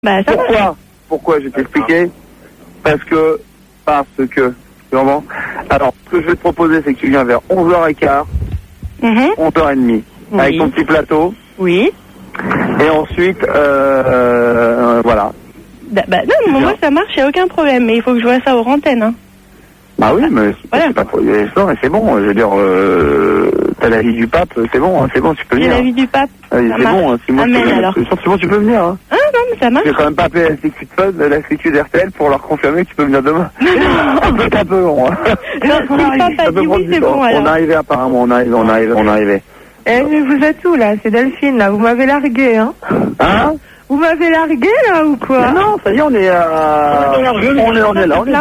Bah, ça marche. Pourquoi je vais t'expliquer. Parce que, tu comprends? Alors, ce que je vais te proposer, c'est que tu viens vers 11h15, 11h30, avec ton petit plateau. Oui. Et ensuite, voilà. Non, moi ça marche, il n'y a aucun problème, mais il faut que je vois ça aux antennes. Hein. Bah oui, mais c'est pas pour c'est bon, je veux dire, t'as l'avis du pape, c'est bon, tu peux venir. J'ai l'avis du pape. C'est bon, si moi c'est bon, tu peux venir. Hein. Ah non, mais ça marche. J'ai quand même pas appelé la sécu d'RTL pour leur confirmer que tu peux venir demain. C'est un peu long. Hein. Non, si le pape a dit oui, c'est bon alors. On arrivait apparemment, on arrivait. Eh, mais vous êtes où là? C'est Delphine là, vous m'avez largué, hein? Hein? Vous m'avez largué là ou quoi? Non, ça y est, on est là, on est dans la rue, on est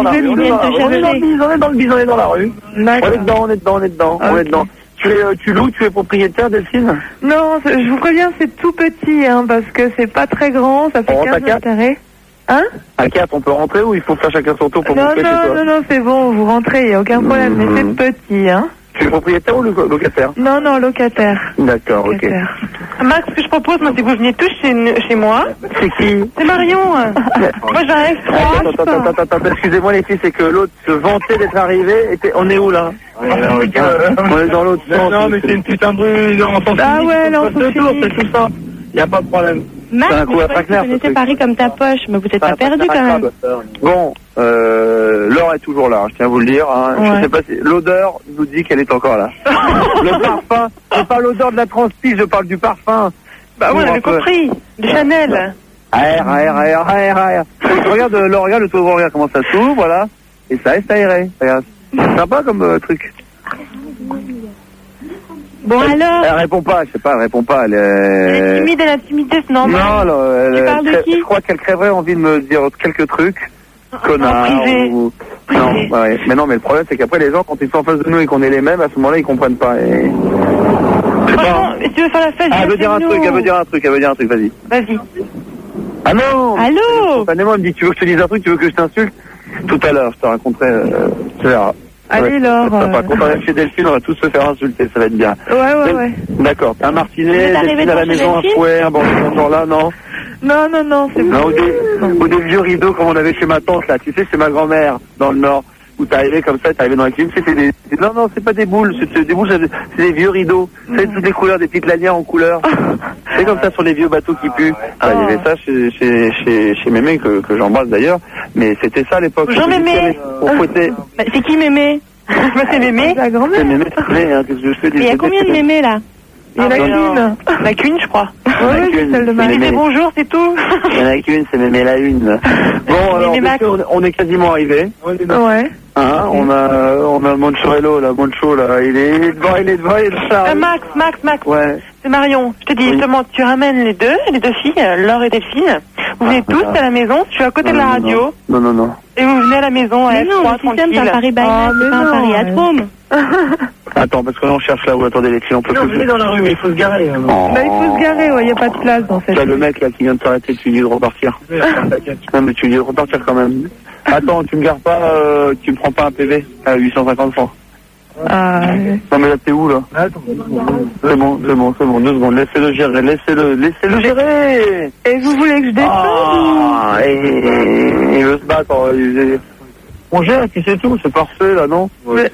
dans la rue. On est dedans. Tu loues, tu es propriétaire, Delphine? Non, je vous préviens, c'est tout petit, hein, parce que c'est pas très grand, ça fait 15 mètres carrés. Hein? À 4, on peut rentrer ou il faut faire chacun son tour pour monter chez toi? Non, c'est bon, vous rentrez, il n'y a aucun problème, mais c'est petit, hein. Tu es propriétaire ou locataire? Non, locataire. D'accord, ok. Max, ce que je propose, moi, c'est que vous veniez tous chez moi. C'est qui? C'est Marion. Moi, j'ai un F3. Attends, excusez-moi les filles, c'est que l'autre se vantait d'être arrivé. On est où là? On est dans l'autre sens. Non, mais c'est une putain de rue, on s'en fout. Ah ouais, là, on s'en fout. C'est tout ça. Y a pas de problème. Max, vous connaissez Paris comme ta poche, mais vous n'êtes pas perdu quand même. Bon, l'or est toujours là, je tiens à vous le dire. Hein. Ouais. Je sais pas si l'odeur nous dit qu'elle est encore là. Le parfum, c'est pas l'odeur de la transpi, je parle du parfum. Bah oui, on avait compris. De Chanel. Air. Regarde le toit, regarde comment ça s'ouvre, voilà. Et ça reste aéré. Regarde. C'est sympa comme truc. Bon alors. Elle répond pas, elle répond pas. Elle est timide, elle a timidité, c'est normal. Non, alors, tu parles de qui? Je crois qu'elle crèverait envie de me dire quelques trucs. Connard. Ou... Non, ouais. Mais non, mais le problème c'est qu'après les gens, quand ils sont en face de nous et qu'on est les mêmes, à ce moment-là, ils comprennent pas. Et... Franchement, si tu veux faire la fête, elle veut dire un truc, vas-y. Vas-y. Ah non. Allô. Spontanément, elle me dit, tu veux que je te dise un truc, tu veux que je t'insulte? Tout à l'heure, je te raconterai, tu verras. Allez, Laure. Par contre, on va chez Delphine, on va tous se faire insulter, ça va être bien. Ouais. D'accord. Un martinet, Delphine à la maison, un fouet, un bon genre là, non? Non, c'est bon. Ou des vieux rideaux comme on avait chez ma tante, là, tu sais, chez ma grand-mère, dans le Nord, où t'arrivais comme ça, t'arrivais dans la cuisine, c'était Non, c'est pas des boules, c'est des boules, c'est des vieux rideaux. C'est toutes les couleurs, des petites lanières en couleur. C'est comme ça sur les vieux bateaux qui puent. Il y avait ça chez Mémé, que j'embrasse d'ailleurs, mais c'était ça à l'époque. Jean Mémé. C'est qui Mémé? C'est Mémé. La grand-mère. C'est Mémé, qu'est-ce que je fais? Il y a combien de Mémé là? Il y en a qu'une. La qu'une, je crois. Oui, c'est celle de Marie. C'est bonjour, c'est tout. Il y en a qu'une, c'est Mémé la une. Bon, alors, on est quasiment arrivé. Ouais. Hein, on a Monchorello, là, Moncho, là, il est devant, il est Max. Ouais. C'est Marion. Je te dis justement, tu ramènes les deux filles, Laure et Delphine. Vous venez tous à la maison, je suis à côté de la radio. Non. Et vous venez à la maison à F3, tranquille. C'est un Paris by Night, c'est pas un Paris Atrome. Attends, parce que là, on cherche là où, attendez les filles, on peut plus. dans la rue, mais il faut se garer. Il faut se garer, il n'y a pas de place dans cette rue. Le mec là qui vient de s'arrêter, tu lui dis de repartir. Non, mais tu lui dis de repartir quand même. Attends, tu me gares pas, tu me prends pas un PV à 850 francs. Non mais là t'es où là? C'est bon, 2 secondes, laissez-le gérer. Et vous voulez que je descende il veut se battre, on gère, puis c'est tout, c'est parfait là, non? Ouais.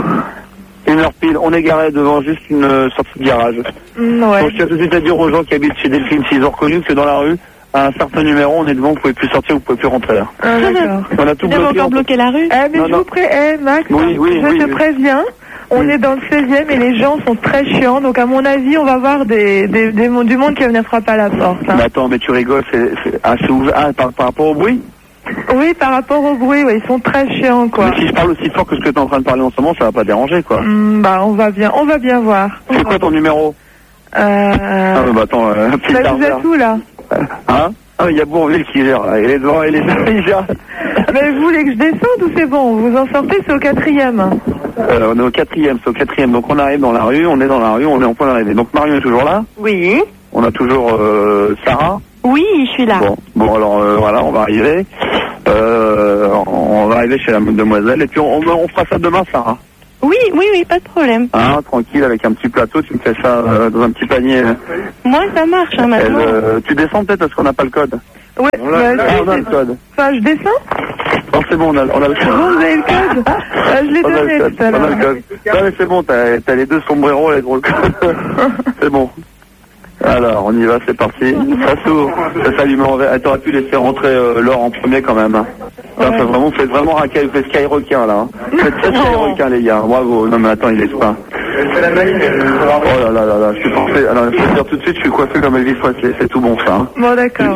1h pile, on est garé devant juste une sortie de garage. Ouais. Donc je tiens tout de suite à dire aux gens qui habitent chez Delphine, s'ils ont reconnu que dans la rue, à un certain numéro, on est devant, vous pouvez plus sortir, vous pouvez plus rentrer là. D'accord. On a tout bloqué. encore bloqué la rue? Mais je vous Max, je te préviens, on est dans le 16e et les gens sont très chiants, donc à mon avis, on va voir du monde qui va venir frapper à la porte. Hein. Mais attends, mais tu rigoles, c'est ouvert par rapport au bruit? Oui, par rapport au bruit, ils sont très chiants, quoi. Mais si je parle aussi fort que ce que tu es en train de parler en ce moment, ça va pas déranger, quoi. On va bien voir. C'est quoi ton numéro? Attends, vous êtes où, là? Hein? Il y a Bourville qui gère, là. Il est devant, il gère. Mais vous voulez que je descende ou c'est bon? Vous en sortez, c'est au 4e. On est au 4e, c'est au 4e. Donc on arrive dans la rue, on est en point d'arrivée. Donc Marion est toujours là? Oui. On a toujours Sarah? Oui, je suis là. Bon alors voilà, on va arriver. On va arriver chez la demoiselle et puis on fera ça demain, Sarah. Oui, pas de problème. Hein, tranquille, avec un petit plateau, tu me fais ça dans un petit panier. Moi, ça marche, hein, maintenant. Tu descends peut-être parce qu'on n'a pas le code. Ouais, on a le code. Enfin, je descends. Oh, c'est bon, on a le code. Vous avez le code. Je l'ai donné tout à l'heure. On a le code. Non, mais c'est bon, t'as les deux sombreros, les drôles. C'est bon. Alors, on y va, c'est parti. Ça s'ouvre, ça s'allume en vert. T'aurais pu laisser rentrer Laure en premier quand même. Hein. Ouais. Là, faites vraiment fait Skyrockien là. Hein. Faites très Skyrockien les gars. Bravo. Non mais attends, il laisse pas. Oh là, je suis parfait. Alors, je peux dire tout de suite, je suis coiffé comme Elvis Presley. C'est tout bon ça. Hein. Bon d'accord.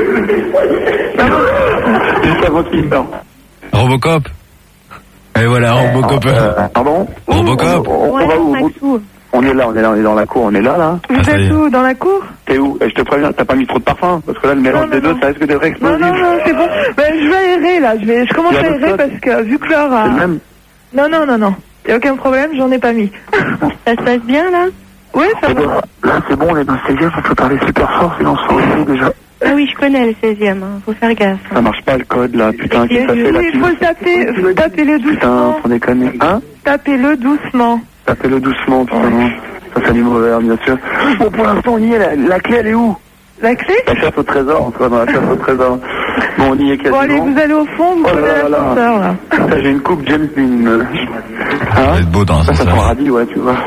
Juste avant qu'il meure. Robocop. Et voilà, Robocop. Pardon. Robocop. On va où? On est dans la cour, on est là. Vous êtes où? Dans la cour? T'es où? Je te préviens, t'as pas mis trop de parfum, parce que là, le mélange des deux, ça risque d'être explosif. Non, c'est bon. Ben, je vais aérer, là. Je commence à aérer parce que, vu que Laure a... C'est le même? Non. Y a aucun problème, j'en ai pas mis. Ça se passe bien, là? Oui, ça va. Là, c'est bon, on est dans le 16e, on peut parler super fort, sinon on se réveille déjà. Ah oui, je connais le 16e, hein. Faut faire gaffe. Ça marche pas le code, là, putain, qu'est-ce que ça fait là? Oui, il faut le taper, tapez-le doucement. Putain, on déconne. Hein? Tapez-le doucement. Tapez-le doucement, putain, non. Ça s'allume au vert, bien sûr. Bon, pour l'instant, on y est. La clé, elle est où? La clé? La chasse au trésor, on sera dans la chasse au trésor. Bon, on y est quasiment. Bon, allez, vous allez au fond, vous prenez l'ascenseur, là. J'ai une coupe James Dean. Hein? Vous êtes beau dans l'ascenseur. Ça sent radis, ouais, tu vois.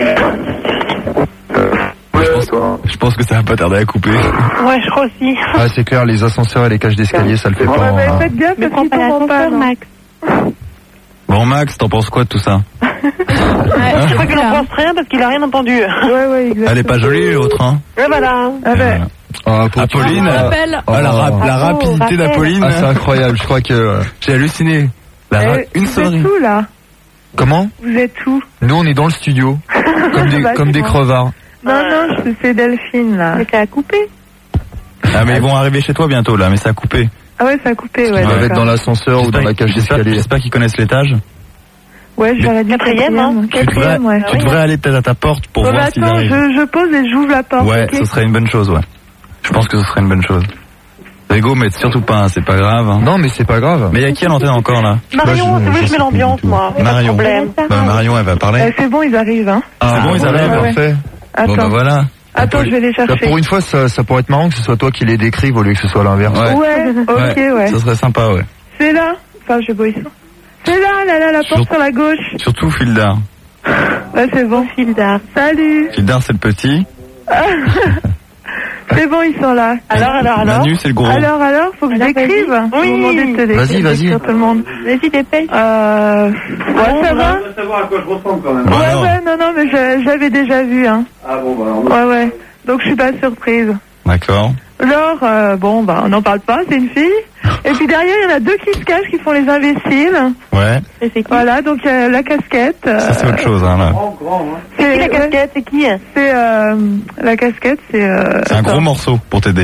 Je pense que ça va pas tarder à couper. Ouais, je crois aussi. Ah, c'est clair, les ascenseurs et les cages d'escalier, ça le fait pas. Ouais, faites gaffe parce qu'ils tombent en panne. Max. Bon, Max, t'en penses quoi de tout ça? Je crois qu'il en pense rien parce qu'il a rien entendu. Ouais, exactement. Elle est pas jolie, l'autre, hein? Et voilà. Ah ben. Apolline, la rapidité d'Apolline. Ah, c'est incroyable, je crois que... J'ai halluciné. Une sonnerie. Vous êtes où, là? Comment? Vous êtes où? Nous, on est dans le studio, comme des crevards. Non, c'est Delphine, là. Mais ça a coupé. Ah, mais ils vont arriver chez toi bientôt, là, mais ça a coupé. Ah ouais, ça a coupé, ouais. Ils doivent être dans l'ascenseur ou dans la cage d'escalier. J'espère qu'ils connaissent l'étage. Ouais, je leur ai dit quatrième, hein. Tu devrais aller peut-être à ta porte pour voir s'ils attends, arrivent. je pose et j'ouvre la porte. Ouais, ce serait une bonne chose, ouais. Je pense que ce serait une bonne chose. Rigo, mais surtout pas, hein, c'est pas grave. Hein. Non, mais c'est pas grave. Mais il y a qui à l'antenne encore, là? Marion, je mets l'ambiance, moi. Marion. Marion, elle va parler. C'est bon, ils arrivent, hein. Ah bon, ils arrivent, parfait. Attends. Bon, bah voilà. Attends, je vais les chercher. Pour une fois, ça pourrait être marrant que ce soit toi qui les décrive au lieu que ce soit l'inverse. Ouais, ok, ouais. Ça serait sympa, ouais. C'est là. Enfin, je sais pas, ils sont. C'est là, la porte sur la gauche. Surtout Fildar. Ouais, c'est bon, Fildar. Salut. Fildar, c'est le petit. C'est bon, ils sont là. Alors. Manu, c'est le gros. Alors, faut que je décrive. Oui. Vas-y. Tout le monde. Vas-y, dépêche. Ouais, ça va? Je veux savoir à quoi je ressemble quand même. Ouais, non, mais j'avais déjà vu, hein. Ah bon, bah, Ouais. Donc, je suis pas surprise. D'accord. Laure, on n'en parle pas, c'est une fille. Et puis derrière, il y en a deux qui se cachent, qui font les imbéciles. Ouais. Et c'est qui? Voilà, donc la casquette. Ça, c'est autre chose, hein, là. C'est qui la casquette? C'est qui? C'est, la casquette, c'est... C'est un gros morceau pour t'aider.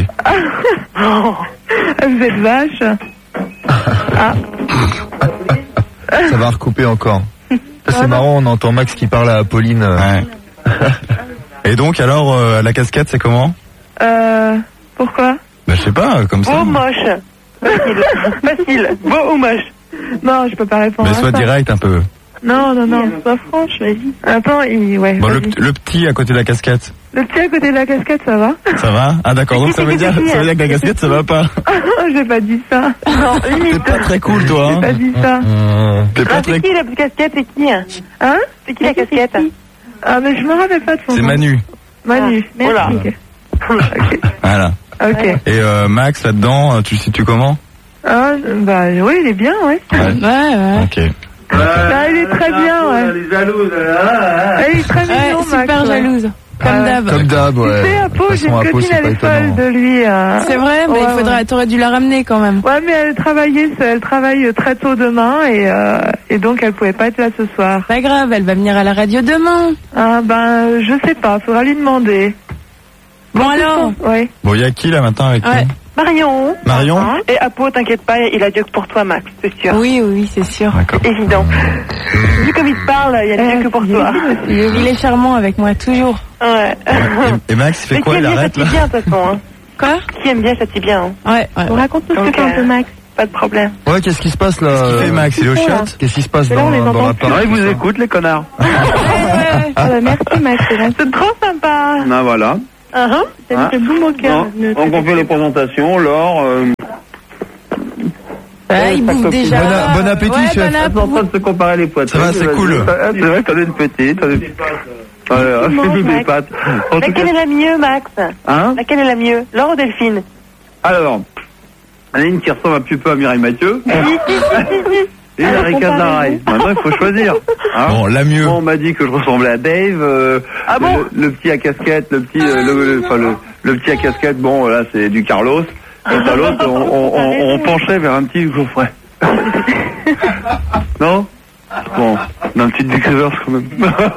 Vous êtes vache. Ça va recouper encore. C'est marrant, on entend Max qui parle à Apolline. Ouais. Et donc, alors, la casquette, c'est comment? Pourquoi? Bah, je sais pas, comme ça. Beau ou moche? Facile. Beau ou moche? Non, je peux pas répondre. Mais sois direct un peu. Non. Sois franche, vas-y. Attends, ouais. Bon, le petit à côté de la casquette. Le petit à côté de la casquette, ça va? Ça va? Ah, d'accord, donc ça veut dire que la casquette, ça va pas. J'ai pas dit ça. Non, limite. T'es pas très cool, toi, hein? J'ai pas dit ça. T'es pas très C'est qui la casquette? C'est qui? Hein? C'est qui la casquette? Ah, mais je me rappelle pas de son nom. C'est Manu. Manu. Voilà. Ok. Voilà. Ok. Et Max, là-dedans, tu situes comment? Ah, bah oui, il est bien, ouais. Ouais. Ok. Ah, il est très bien, ouais. Elle est jalouse. Il est très mignon, Max. Super jalouse. Comme d'hab. Ouais. Tu sais, Apo, j'ai une copine, elle est folle de lui. C'est vrai, mais t'aurais dû la ramener quand même. Ouais, mais elle travaille très tôt demain et donc elle pouvait pas être là ce soir. Pas grave, elle va venir à la radio demain. Ah, je sais pas, faudra lui demander. Bon alors. Ouais. Bon, il y a qui là maintenant avec Ouais. Marion. Marion? Et Apo, t'inquiète pas, il a Dieu que pour toi, Max, c'est sûr. Oui, c'est sûr. D'accord. Évident. Vu comme il te parle, il y a Dieu que pour toi. Il est charmant avec moi, toujours. Ouais. Et Max, il fait quoi? Il arrête là? Qui aime bien, de toute façon, hein. Quoi? Qui aime bien, ça t'y bien, hein. Ouais. Raconte-nous ce que tu un peu, Max. pas de problème. Ouais, qu'est-ce qui se passe là? Qu'est-ce qu'il fait, Max? Il est au shot? Qu'est-ce qui se passe Mais là, on les dans entend la plus. parole? Ils vous écoutent, les connards. Ah bah merci Max, c'est gentil. C'est trop sympa. Ah, voilà. Ça me fait boum au cœur. Donc on fait les présentations, Laure. Il bouffe déjà. Bon appétit, chef. Ils sont en train de se comparer les poitrines. Ça va, c'est cool. C'est vrai que t'en as une petite. Fais-nous des pâtes. En tout Laquelle cas- est la mieux, Max? Hein? Laquelle est la mieux? Laure ou Delphine? Alors, il y en a une qui ressemble un petit peu à Mireille Mathieu. Et la Ricard d'Araï. Maintenant, il faut choisir. Hein? Bon, la mieux. Bon, on m'a dit que je ressemblais à Dave. Ah bon? Le petit à casquette, le petit à casquette, bon, là, c'est du Carlos. Et à l'autre, on penchait vers un petit Geoffrey. Non? Bon, on a un petit Dick Rivers quand même.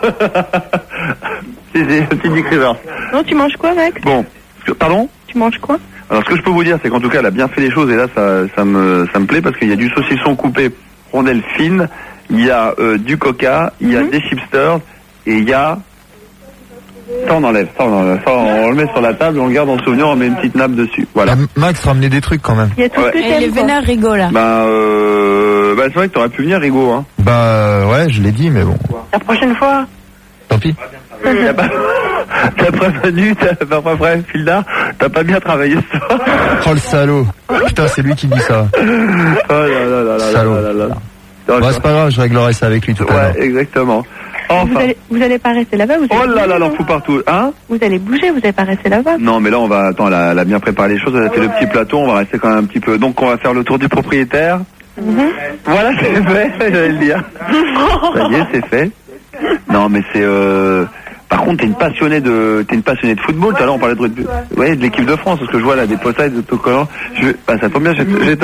C'est un petit Dick Rivers. Non, tu manges quoi Max? Bon, pardon? Tu manges quoi? Alors, ce que je peux vous dire, c'est qu'en tout cas, elle a bien fait les choses et là, ça me plaît parce qu'il y a du saucisson coupé, rondelle fine, il y a du coca, il y a des chipsters et il y a... Ça, on enlève. Ça, on le met sur la table, on le garde en souvenir, on met une petite nappe dessus. Voilà. Max, ramenez des trucs quand même. Il y a tout ce que Et les t'aimes, quoi. vénères rigolent là. Bah, c'est vrai que t'aurais pu venir, Rigaud, hein. Bah ouais, je l'ai dit, mais bon. La prochaine fois. Tant pis. T'as pas Manu, t'as pas vrai, Filda, t'as pas bien travaillé ce soir. Oh le salaud. Putain, c'est lui qui dit ça. Oh là là là là Salaud. là là là. Bah c'est pas grave, je réglerai ça avec lui tout à l'heure. Ouais, exactement. Enfin. Vous allez pas rester là-bas, vous allez Oh là là, bouger, l'en non? fout partout. Hein? Vous allez bouger, vous allez pas rester là-bas. Non, mais là, on va, attends, elle a bien préparé les choses, elle a fait le petit plateau, on va rester quand même un petit peu. Donc, on va faire le tour du propriétaire. Voilà, c'est fait, j'allais le dire. Ça y est, c'est fait. Non, mais c'est, par contre, t'es une passionnée de football. Tout à l'heure, on parlait de l'équipe de France, parce que je vois là des potailles de autocollants. Ça tombe bien, je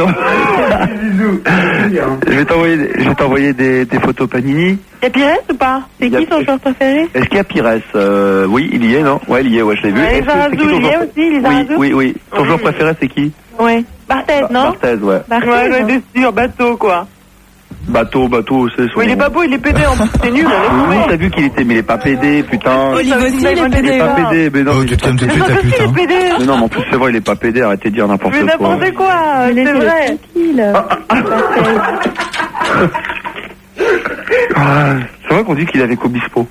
vais t'envoyer des photos Panini. Y'a Pires ou pas? C'est qui ton joueur préféré? Est-ce qu'il y a Pires? Oui, il y est, non? Ouais, il y est, ouais, je l'ai vu. Ouais, Est-ce que c'est qui ton il y est joueur- aussi, les Zarazou. Oui. Ton joueur préféré, c'est qui? Ouais. Barthez, non? Barthez, ouais. Ouais, j'étais sûr, bateau, quoi. Bateau, c'est son... Oui, il est pas beau, il est pédé en plus, c'est nul, Oui, t'as vu qu'il était, mais il est pas pédé, putain. Olive aussi, il est Il est pédé. pas pédé, mais non. Oh, mais tu te calmes tout de Mais suite, ça la aussi, il putain. est pédé. Mais non, mais en plus, c'est vrai, il est pas pédé, arrêtez de dire n'importe Mais quoi. n'importe quoi, c'est Laissez-le vrai. tranquille. C'est vrai qu'on dit qu'il est avec Obispo.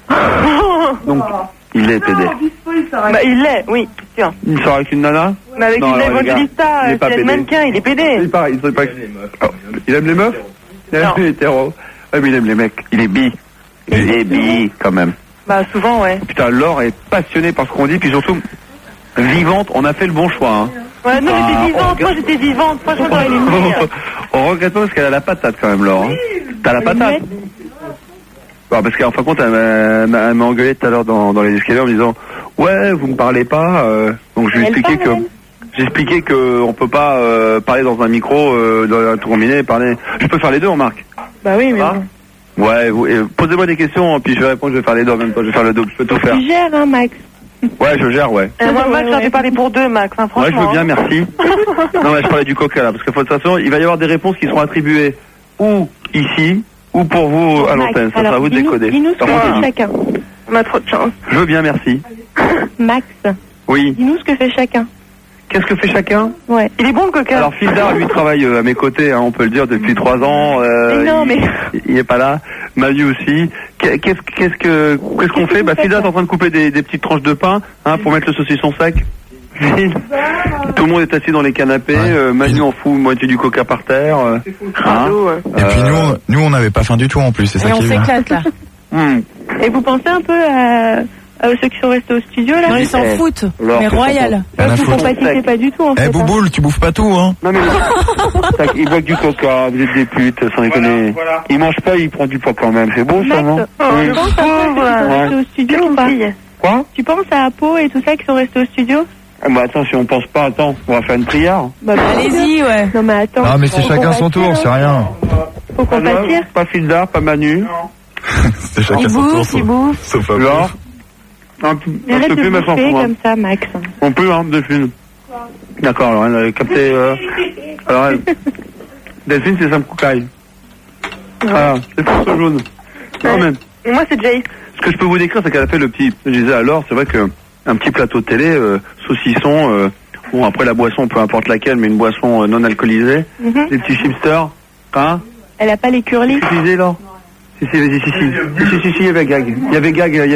Donc, il est pédé. Bah, il l'est, oui, c'est sûr. Il sort avec une nana? Mais avec Non, une alors, les gars, Evangelista, il est c'est pas le pédé. mannequin, il est pédé. Il paraît, il serait pas... Oh, il aime les meufs? Il aime Non. les hétéros. Ouais, mais il aime les mecs. Il est bi. Il est bi, quand même. Bah, souvent, ouais. Putain, Laure est passionnée par ce qu'on dit, puis surtout, vivante, on a fait le bon choix, hein. Ouais, non, Ah, j'étais vivante, moi j'étais vivante, franchement, j'aurais les meilleurs. On regrette pas parce qu'elle a la patate quand même, Laure. Hein. T'as la patate? Bon, parce qu'en fin de compte, elle m'a engueulé tout à l'heure dans les escaliers en me disant ouais, vous me parlez pas. Donc je lui ai expliqué que on peut pas parler dans un micro, dans un tout combiné, parler. Je peux faire les deux, remarque. Bah oui, mais Ah. bon. Ouais, posez-moi des questions, puis je vais répondre. Je vais faire les deux en même temps. Je vais faire le double. Je peux tout faire. Tu gères, hein, Max. Ouais, je gère, ouais. Moi, Max, j'en ai parlé pour deux, Max, hein, franchement. Ouais, je veux bien, merci. Non, mais je parlais du coca là, parce que de toute façon, il va y avoir des réponses qui seront attribuées ou ici, ou pour vous à l'antenne. Ça sera à vous de décoder. Dis-nous ce que Par contre, fait chacun. On a trop de chance. je veux bien, merci. Max, Oui. dis-nous ce que fait chacun. Qu'est-ce que fait chacun? Ouais. Il est bon le coca. Alors, Fildar, lui, travaille à mes côtés, hein, on peut le dire, depuis 3 ans. Mais non, mais... Il est pas là. Manu aussi. Qu'est-ce qu'on fait? Bah, Fildar est en train de couper des petites tranches de pain, hein, pour mettre le saucisson sec. Tout le monde est assis dans les canapés. Ouais. Manu en fout moitié du coca par terre. Hein. Et puis nous on n'avait pas faim du tout en plus, c'est ça Et on qui est bien. s'éclate là. Et vous pensez un peu à ceux qui sont restés au studio, là? Non, ils s'en foutent. Alors, Mais c'est royal. Rien à Vous foutre. compatissez pas du tout, en fait. Eh Bouboule, tu bouffes pas tout, hein? Non mais il boit du coca, vous êtes des putes, sans déconner. Il mange pas, il prend du poids quand même. C'est beau ça, non? Max, tu penses à ceux qui sont restés au studio ou pas? Quoi? Tu penses à Apo et tout ça qui sont restés au studio? Ah bah attends, si on pense pas, attends, on va faire une prière. Bah, Allez-y, ouais. Non mais attends. Ah mais c'est Faut chacun son compatir, tour, c'est rien. Faut compatir. Pas Fildar, pas Manu. C'était chacun Il son tour, bouffe, il bouffe. sauf à Genre. Mais On arrête peut de plus mettre en bouffer fond. comme ça, Max. On peut, hein, Delphine. D'accord, alors elle a capté. Alors Delphine, c'est Sam Koukaï. Ah, c'est François Jaune. Non mais. Et moi, c'est Jace. Ce que je peux vous décrire, c'est qu'elle a fait le petit. Je disais alors, c'est vrai que un petit plateau de télé, saucisson, Bon, après la boisson, peu importe laquelle, mais une boisson non alcoolisée. Des petits chipsters. Hein? Elle a pas les curly. Utilisé là? Si, il y avait gag. Il y avait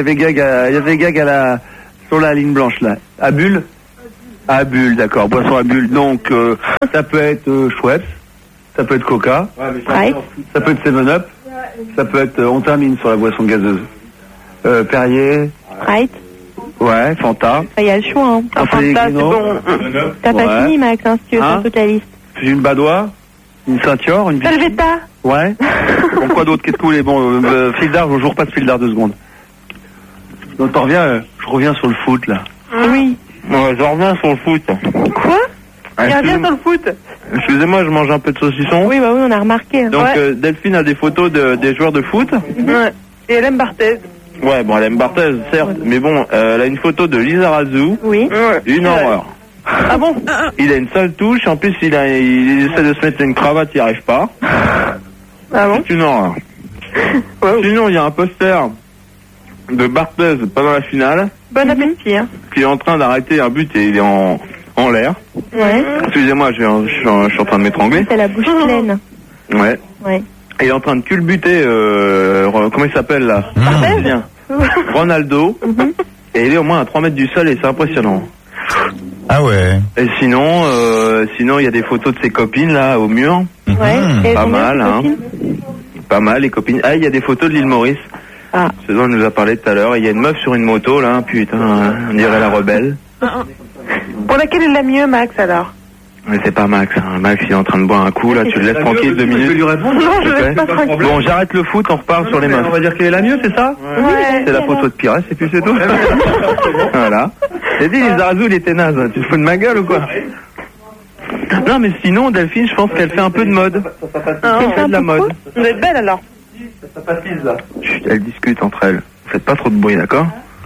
gag à la, sur la ligne blanche là. À bulle? À bulle, d'accord. Boisson à bulle. Donc, ça peut être Schweppes. Ça peut être Coca. Right. Ça peut être 7-Up. Ça peut être, on termine sur la boisson gazeuse. Perrier. Right. Ouais, Fanta. Il y a le choix, hein. Fanta, c'est bon. T'as pas fini, Max, hein, si tu veux faire toute la liste. J'ai une badoie. Une ceinture, une bicyclette. Salvetta. Ouais. Bon, quoi d'autre? Qu'est-ce que vous voulez? Bon, fil d'art, je joue pas de fil d'art 2 secondes. Donc, je reviens sur le foot, là. Oui. Ouais, je reviens sur le foot. Quoi? Il revient sur le foot. Excusez-moi, je mange un peu de saucisson. Oui, bah oui, on a remarqué. Donc, Delphine a des photos des joueurs de foot. Ouais. Et elle aime Barthez. Ouais, bon, elle aime Barthez, certes, mais bon, elle a une photo de Lizarazu. Oui. Une horreur. Ah bon? Il a une sale touche, en plus, il essaie de se mettre une cravate, il n'y arrive pas. Ah bon? C'est une horreur. Sinon, il y a un poster de Barthez pendant la finale. Bon appétit, hein. Qui est en train d'arrêter un but et il est en l'air. Ouais. Excusez-moi, je suis en train de m'étrangler. C'est la bouche pleine. Ouais. Ouais. Et il est en train de culbuter, comment il s'appelle là? Bien. Ronaldo. Et il est au moins à 3 mètres du sol et c'est impressionnant. Ah ouais. Et sinon, il y a des photos de ses copines là au mur. Ouais. Pas mal, hein. Pas mal les copines. Ah, il y a des photos de l'île Maurice. Ah. Ce dont on nous a parlé tout à l'heure. Il y a une meuf sur une moto là, putain, on dirait la rebelle. Pour laquelle est la mieux, Max, alors? Mais c'est pas Max, hein. Max il est en train de boire un coup là, tu le laisses tranquille 2 minutes. Tu peux lui répondre? Non, je laisse pas tranquille. Bon, j'arrête le foot, on repart sur les meufs. On va dire qu'elle est la mieux, c'est ça? Ouais. C'est la photo de Pires, et puis c'est tout. Voilà. J'ai dit, Lizarazu, il était naze. Tu te fous de ma gueule ou quoi? Non, mais sinon, Delphine, je pense qu'elle fait un peu de mode. Elle fait de la mode. Vous êtes belle, alors? Chut, elles discutent entre elles. Faites pas trop de bruit, d'accord?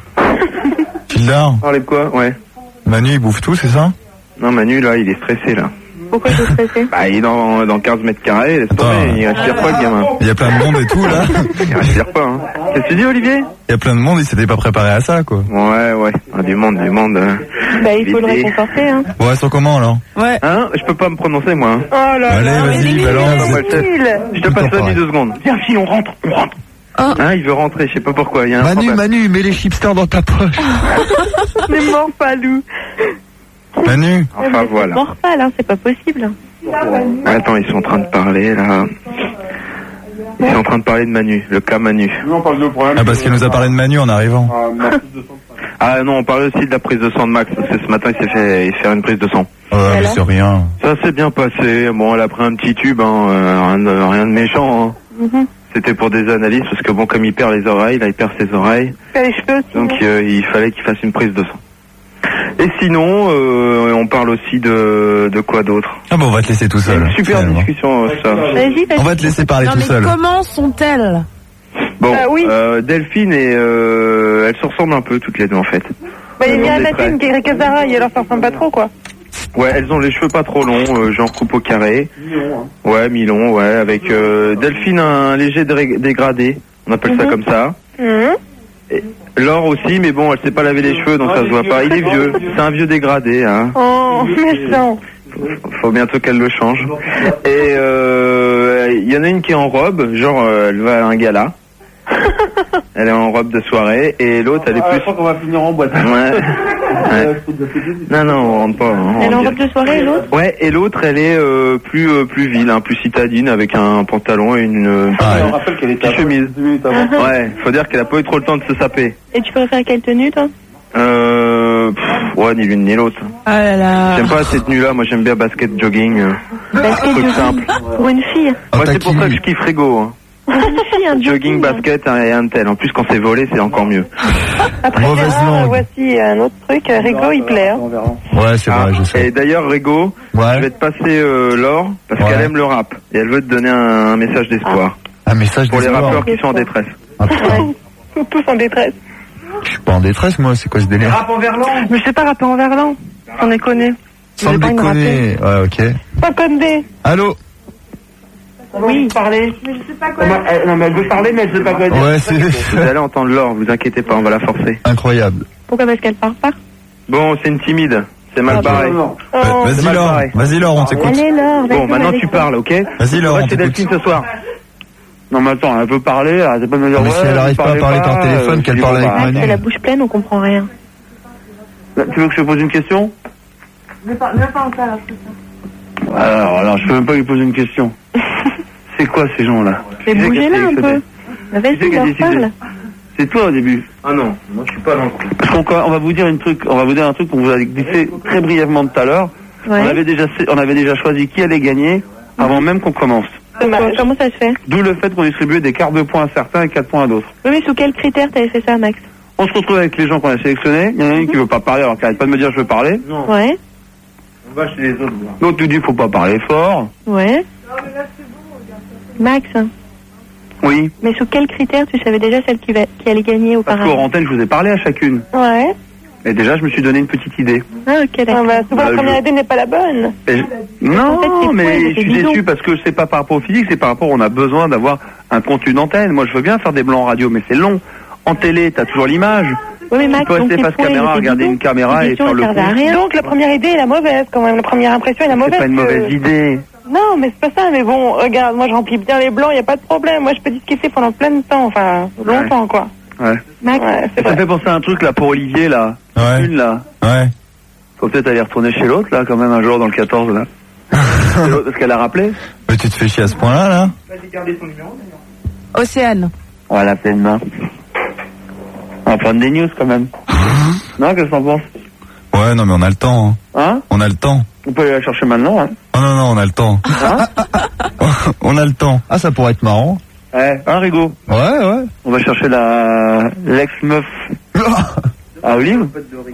Fildar, Parlez de quoi? Ouais. Manu il bouffe tout, c'est ça? Non, Manu, là, il est stressé, là. Pourquoi tu es stressé? Bah, il est dans 15 mètres carrés, laisse tomber, il respire pas, le gamin. Il y a plein de monde et tout, là. Il respire pas, hein. Qu'est-ce que tu dis, Olivier? Il y a plein de monde, il s'était pas préparé à ça, quoi. Ouais. Ah, du monde. Bah, il faut le réconforter, hein. Bon, elles sont comment, alors? Ouais. Hein? Je peux pas me prononcer, moi. Hein. Oh là Allez, là. vas-y, balance. Je te passe Manu 2 secondes. Viens, fille, on rentre. Oh. Hein, il veut rentrer, je sais pas pourquoi. Il y a un Manu, problème. Manu, mets les chipsters dans ta poche. Mais mort pas, Lou. Manu. Enfin, voilà. Morphal, hein, c'est pas possible. Attends, ils sont en train de parler, là. Ils sont en train de parler de Manu, le cas Manu. Ah, parce qu'elle nous a parlé de Manu en arrivant. Ah non, on parlait aussi de la prise de sang de Max, parce que ce matin, il s'est fait faire une prise de sang. Ouais, mais c'est rien. Ça s'est bien passé. Bon, elle a pris un petit tube, hein, rien de méchant. Hein. C'était pour des analyses, parce que bon, comme il perd les oreilles, là, il perd ses oreilles. T'as les cheveux aussi. Donc, il fallait qu'il fasse une prise de sang. Et sinon, on parle aussi de quoi d'autre? Ah bon, on va te laisser tout C'est seul. une super finalement. discussion, ça. Vas-y, On va te laisser parler Non, tout mais seul. comment sont-elles? Bon, oui. Delphine et elles se ressemblent un peu toutes les deux en fait. Bah, il y a Nadine qui est Casara, et alors ça ressemble pas trop, quoi. Ouais, elles ont les cheveux pas trop longs, genre coupe au carré. Ouais, mi-long, ouais, avec Delphine un léger dégradé, on appelle ça comme ça. Et Laure aussi, mais bon, elle sait pas laver les cheveux, donc ça se voit pas. Il est vieux, c'est un vieux dégradé, hein. Oh, méchant. Faut bientôt qu'elle le change. Et il y en a une qui est en robe, genre elle va à un gala. Elle est en robe de soirée et l'autre elle est plus. Je crois qu'on va finir en boîte. Ouais. Non, on rentre pas. Elle est en robe de soirée, l'autre? Ouais, et l'autre elle est plus ville, hein, plus citadine avec un pantalon et une petite chemise. Ouais, faut dire qu'elle a pas eu trop le temps de se saper. Et tu préfères quelle tenue, toi? Ouais, ni l'une ni l'autre. Ah là là. J'aime pas cette tenue-là, moi j'aime bien basket jogging. Basket truc jogging. simple. Pour une fille. Ouais, c'est pour ça que je kiffe Rego. Hein. Pour une fille, un Jogging, basket et un tel. En plus, quand c'est volé, c'est encore mieux. Après, Mauvaise langue. voici un autre truc. Rigo, il plaît. Hein. Ouais, c'est vrai, je sais. Et d'ailleurs, Rego, je vais Ouais. te passer Laure, parce Ouais. qu'elle aime le rap. Et elle veut te donner un message d'espoir. Un message Pour les d'espoir. rappeurs qui sont en détresse. Ah, putain. Tous en détresse. Je suis pas en détresse, moi, c'est quoi ce délire? Mais je sais pas rapper en verlan. On est connu. Sans déconner. Ouais, ok. Pas Condé. Allô? Oui. Parler. Mais je sais pas quoi. Non, mais elle veut parler, mais elle sait pas quoi dire. Ouais, c'est Vous allez entendre Laure, vous inquiétez pas, on va la forcer. incroyable. Pourquoi? Parce qu'elle part pas? Bon, c'est une timide. C'est mal barré. Vas-y Laure, on t'écoute. Allez, Laure, Bon, maintenant tu parles, ok? Vas-y Laure, on c'est t'écoute. Delphine ce soir. Non mais attends, elle peut parler, arrêtez pas de me dire Mais si elle arrive pas à parler par téléphone, qu'elle parle avec Max, Manu. elle a la bouche pleine, on comprend rien. Tu veux que je te pose une question? Ne pas en faire. Alors, je peux même pas lui poser une question. C'est quoi ces gens-là? Mais bougez-la un peu. Vas-y, leur parle. C'est toi au début. Ah non, moi je suis pas dans le coup. Parce qu'on va vous dire un truc qu'on vous a glissé très brièvement tout à l'heure. Ouais. On avait déjà choisi qui allait gagner avant même qu'on commence. Comment ça se fait? D'où le fait qu'on distribuait des quarts de points à certains et 4 points à d'autres. Oui, mais sous quels critères t'avais fait ça, Max? On se retrouve avec les gens qu'on a sélectionnés. Il y en a une qui veut pas parler alors qu'elle arrête pas de me dire je veux parler. Non, Ouais, on va chez les autres. Là. Donc tu dis faut pas parler fort. ouais. Max, Oui. mais sous quels critères tu savais déjà celle qui allait gagner Parce qu'au auparavant? antenne, je vous ai parlé à chacune. Ouais. Et déjà, je me suis donné une petite idée. Ah, ok, d'accord. Souvent, la première idée n'est pas la bonne. Non, En fait, c'est mais quoi, je c'est suis bidon. déçu parce que c'est pas par rapport au physique, c'est par rapport on a besoin d'avoir un contenu d'antenne. Moi, je veux bien faire des blancs en radio, mais c'est long. En télé, t'as toujours l'image. Oui, mais Max, Tu peux donc rester tes face points, caméra, ils étaient regarder bidons. une caméra Les et questions, faire le elles servaient à coup. rien. Donc, la première idée est la mauvaise, quand même. La première impression est la mauvaise. C'est pas une mauvaise idée. Non, mais c'est pas ça. Mais bon, regarde, moi, je remplis bien les blancs, il n'y a pas de problème. Moi, je peux discuter pendant plein de temps. Enfin, longtemps, quoi. Ouais. Max, Ouais, c'est Ça vrai. fait penser à un truc là pour Olivier là. Ouais. Une là. Ouais. Faut peut-être aller retourner chez l'autre là quand même un jour dans le 14 là. C'est l'autre, parce qu'elle a rappelé. Mais tu te fais chier à ce point-là, là? Océane. On va l'appeler demain. On va prendre des news quand même. Non, qu'est-ce que t'en penses? Ouais, non, mais on a le temps. Hein? On a le temps. On peut aller la chercher maintenant, hein? Oh non, on a le temps. Hein? On a le temps. Ah, ça pourrait être marrant. Ouais, hein, Rigo? Ouais. On va chercher l'ex-meuf à Olive.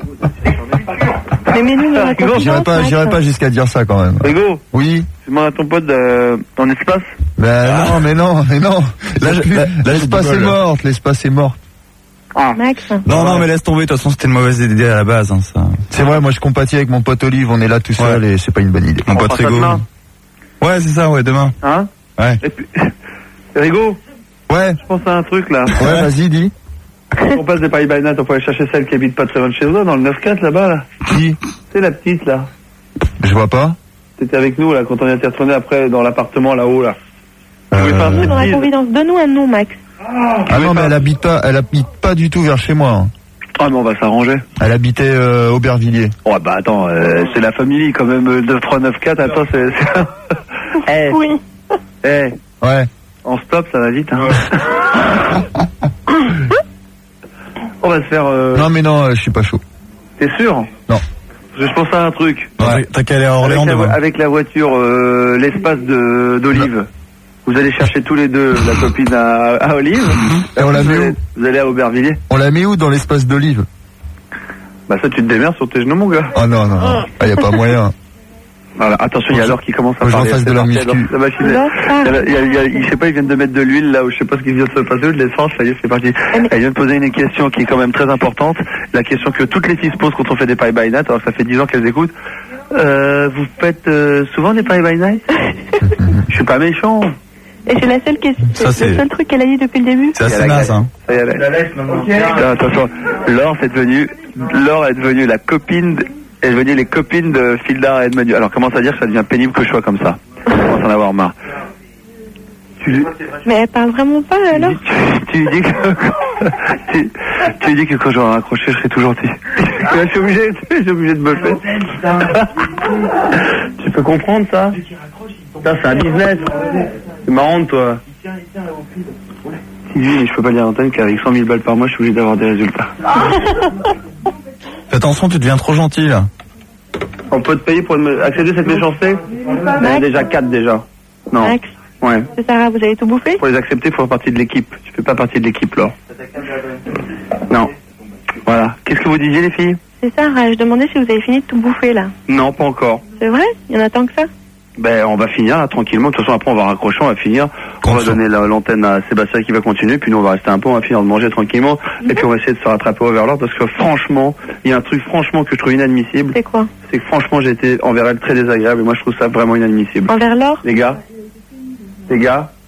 mais nous, on a Rigo, J'irai pas jusqu'à dire ça quand même. Rigo, Oui. tu demandes à ton pote ton espace? Ben non. L'espace est morte, l'espace est mort. Ah. Max, Non, mais laisse tomber. De toute façon, c'était une mauvaise idée à la base, hein, ça. C'est vrai, moi je compatis avec mon pote Olive, on est là tout seul et c'est pas une bonne idée. Mon On pote fera ça Rigo. demain. Ouais, c'est ça, ouais, demain. Hein? Ouais. Et puis, Rigo, Ouais, je pense à un truc là. vas-y, dis. On passe des Paris by Night, on peut aller chercher celle qui habite pas très loin de chez nous, dans le 9-4 là-bas là. Qui? C'est la petite là. Je vois pas. T'étais avec nous là quand on était retourné après dans l'appartement là-haut là. Vous voulez faire nous, une dans la petite confidence, donne-nous un nom, Max. Ah non, mais elle habite pas du tout vers chez moi. Hein. Ah mais on va s'arranger. Elle habitait Aubervilliers. Oh bah attends, c'est la famille quand même, 9-3-9-4, attends c'est... Eh, Oui. eh, Ouais. en stop ça va vite hein. On va se faire... Non mais non, je suis pas chaud. T'es sûr? Non. Parce que je pense à un truc. Ouais. T'as qu'à aller à Orléans demain. Avec la voiture, l'espace d'Olive. Vous allez chercher tous les deux la copine à Olive. Et on la met où? Vous allez à Aubervilliers. On la met où dans l'espace d'Olive? Bah ça tu te démerdes sur tes genoux mon gars. Oh non. Ah, y a pas moyen. Voilà, attention, il y a l'or qui commence à Faut que parler. j'en fasse de la muscu. La machine, je sais pas, ils viennent de mettre de l'huile là, ou je sais pas ce qui vient de se passer, ou de l'essence, ça y est, c'est parti. Elle vient de poser une question qui est quand même très importante, la question que toutes les filles se posent quand on fait des Paris by Night, alors que ça fait 10 ans qu'elles écoutent. Vous faites souvent des Paris by Night? Je suis pas méchant. Et c'est la seule question, Ça, c'est le c'est- seul truc qu'elle a dit depuis le début. C'est assez naze, hein. Ça y est, La laisse maintenant. attention, Laure est devenue la copine, est devenue les copines de Fildar et de Manu. Alors commence à dire que ça devient pénible que je sois comme ça. Je commence à en avoir marre. Mais elle parle vraiment pas, alors? Tu lui dis que tu lui dis que quand j'aurai raccroché, je serai tout gentil. Je suis obligé de me faire. Tu peux comprendre ça? Ça c'est un business. C'est marrant de toi. Oui, je peux pas dire à l'antenne qu'avec 100 000 balles par mois, je suis obligé d'avoir des résultats. Fais attention, tu deviens trop gentil, là. On peut te payer pour accéder cette méchanceté? Il y en a déjà 4 déjà. Non. Max, Ouais. c'est Sarah, vous avez tout bouffé? Pour les accepter, il faut faire partie de l'équipe. Tu fais pas partie de l'équipe, Laure. Non. Voilà. Qu'est-ce que vous disiez, les filles? C'est Sarah, je demandais si vous avez fini de tout bouffer, là. Non, pas encore. C'est vrai? Il y en a tant que ça? Ben, on va finir là tranquillement. De toute façon, après, on va raccrocher, on va finir. On va donner l'antenne à Sébastien qui va continuer. Puis nous, on va rester un peu, on va finir de manger tranquillement. Et puis, on va essayer de se rattraper au Overlord parce que franchement, il y a un truc franchement que je trouve inadmissible. C'est quoi? C'est que franchement, j'ai été envers elle très désagréable. Et moi, je trouve ça vraiment inadmissible. Envers l'or? Les gars,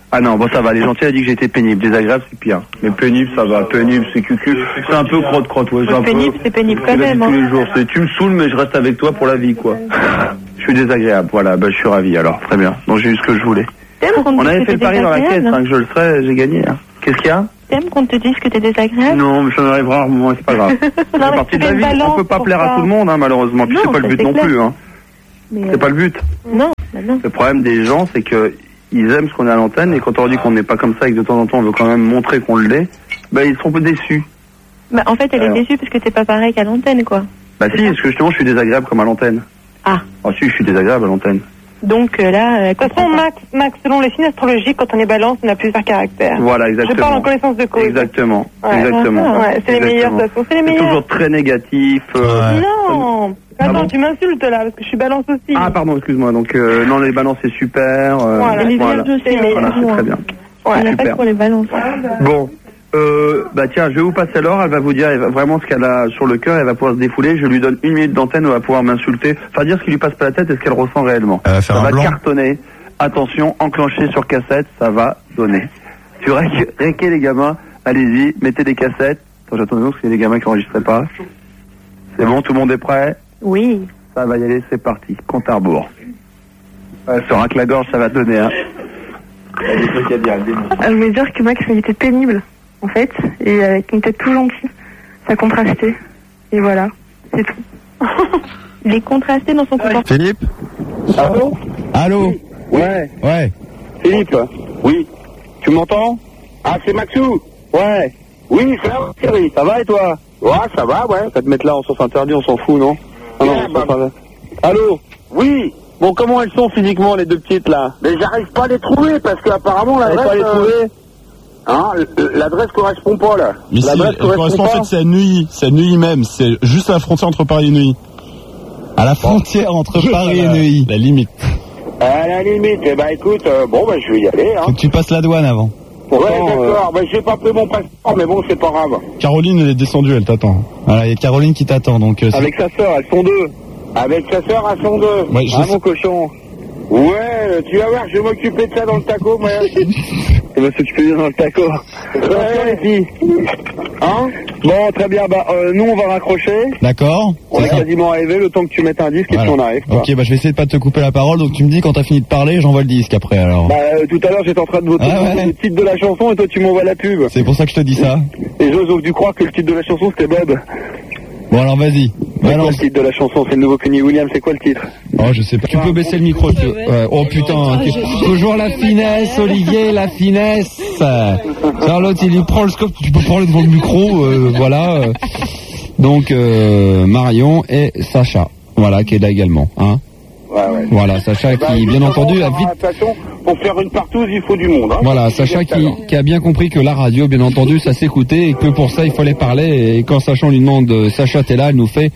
Ah non, bon ça va, les gentils a dit que j'étais pénible, désagréable c'est pire. Mais pénible ça va, pénible c'est cucu, c'est un peu crotte-crotte, ouais. Pénible, c'est pénible quand même. Tous les jours, tu me saoules mais je reste avec toi pour la vie quoi. Je suis désagréable, voilà, je suis ravi alors, très bien. Donc j'ai eu ce que je voulais. On avait fait le pari dans la caisse, que je le ferais, j'ai gagné. Hein. Qu'est-ce qu'il y a? T'aimes qu'on te dise que t'es désagréable? Non, mais ça m'arrive rarement, c'est pas grave. C'est partie de la vie, on peut pas plaire à tout le monde hein, malheureusement, puis c'est pas le but non plus. Hein. C'est pas le but. Non. Le problème des gens c'est que ils aiment ce qu'on est à l'antenne et quand on leur dit qu'on n'est pas comme ça et que de temps en temps on veut quand même montrer qu'on l'est, ils sont un peu déçus. En fait elle est déçue parce que t'es pas pareil qu'à l'antenne quoi. Si, parce que justement je suis désagréable comme à l'antenne. Ah si, je suis désagréable à l'antenne. Donc là, de toute façon, Max, selon les signes astrologiques, quand on est balance, on a plusieurs caractères. Voilà, exactement. Je parle en connaissance de cause. Exactement, ouais. exactement. Ouais, c'est les meilleurs, de toute façon, c'est les meilleurs. Toujours très négatif. Non, attends, tu m'insultes là, parce que je suis balance aussi. Ah pardon, excuse-moi. Donc non, les balances c'est super. Voilà, les vierges aussi. Voilà, c'est très bien. Ouais, super. Pour les balances. Bon. Tiens, je vais vous passer alors, elle va vous dire vraiment ce qu'elle a sur le cœur, elle va pouvoir se défouler, je lui donne 1 minute d'antenne, elle va pouvoir m'insulter, enfin dire ce qui lui passe par la tête et ce qu'elle ressent réellement. Ça va cartonner, attention, enclenché sur cassette, ça va donner. Tu réquez les gamins, allez-y, mettez des cassettes, j'attends parce qu'il y a des gamins qui n'enregistraient pas. C'est bon, tout le monde est prêt? Oui. Ça va y aller, c'est parti, compte à rebours. Se racle la gorge, ça va donner, hein. Il y a des trucs à dire, je voulais dire que Max il était pénible. En fait, et avec une tête tout gentille, ça contrastait. Et voilà, c'est tout. Il est contrasté dans son comportement. Philippe? Allô? Allô? Ouais. Ouais. Philippe? Oui. Tu m'entends? Ah, c'est Maxou? Ouais. Oui, ça va, Thierry. Ça va et toi? Ouais, ça va, ouais. Ça te mettre là en sens interdit, on s'en fout, non? Allô? Oui. Bon, comment elles sont physiquement, les deux petites, là? Mais j'arrive pas à les trouver, parce qu'apparemment, l'adresse... pas les trouver? Hein, l'adresse correspond pas là. Mais l'adresse correspond en fait, c'est à Neuilly. C'est à Neuilly même. C'est juste à la frontière entre Paris et Neuilly. À la frontière entre Paris et Neuilly. La limite. À la limite. Écoute, je vais y aller. Hein. Faut que tu passes la douane avant. Ouais, d'accord. J'ai pas pris mon passeport, mais bon, c'est pas grave. Caroline, elle est descendue, elle t'attend. Voilà, il y a Caroline qui t'attend. Donc. Avec sa sœur, elles sont deux. Avec sa sœur, elles sont deux. Ouais, mon cochon. Ouais, tu vas voir, je vais m'occuper de ça dans le taco, moi. Tu vas s'occuper de ça dans le taco. Ouais, les filles. Hein? Bon, très bien, nous on va raccrocher. D'accord. On est quasiment arrivé, le temps que tu mettes un disque et puis on arrive. Quoi. Ok, je vais essayer de pas te couper la parole, donc tu me dis quand t'as fini de parler, j'envoie le disque après alors. Tout à l'heure j'étais en train de voter le titre de la chanson et toi tu m'envoies la pub. C'est pour ça que je te dis ça. Et j'ose dû croire que le titre de la chanson c'était Bob. Bon alors vas-y. C'est quoi le titre de la chanson? C'est le nouveau Kenny Williams, c'est quoi le titre? Oh je sais pas. Tu peux baisser le micro. Oh putain, toujours la finesse, Olivier, la finesse. Charlotte, il lui prend le scope, tu peux parler devant le micro, voilà. Donc Marion et Sacha, voilà, qui est là également, hein. Ouais. Voilà, Sacha qui, bien entendu, a vite... Pour faire une partouze, il faut du monde. Hein. Voilà, Sacha qui a bien compris que la radio, bien entendu, ça s'écoutait et que pour ça, il fallait parler. Et quand Sacha, on lui demande, Sacha, t'es là, elle nous fait...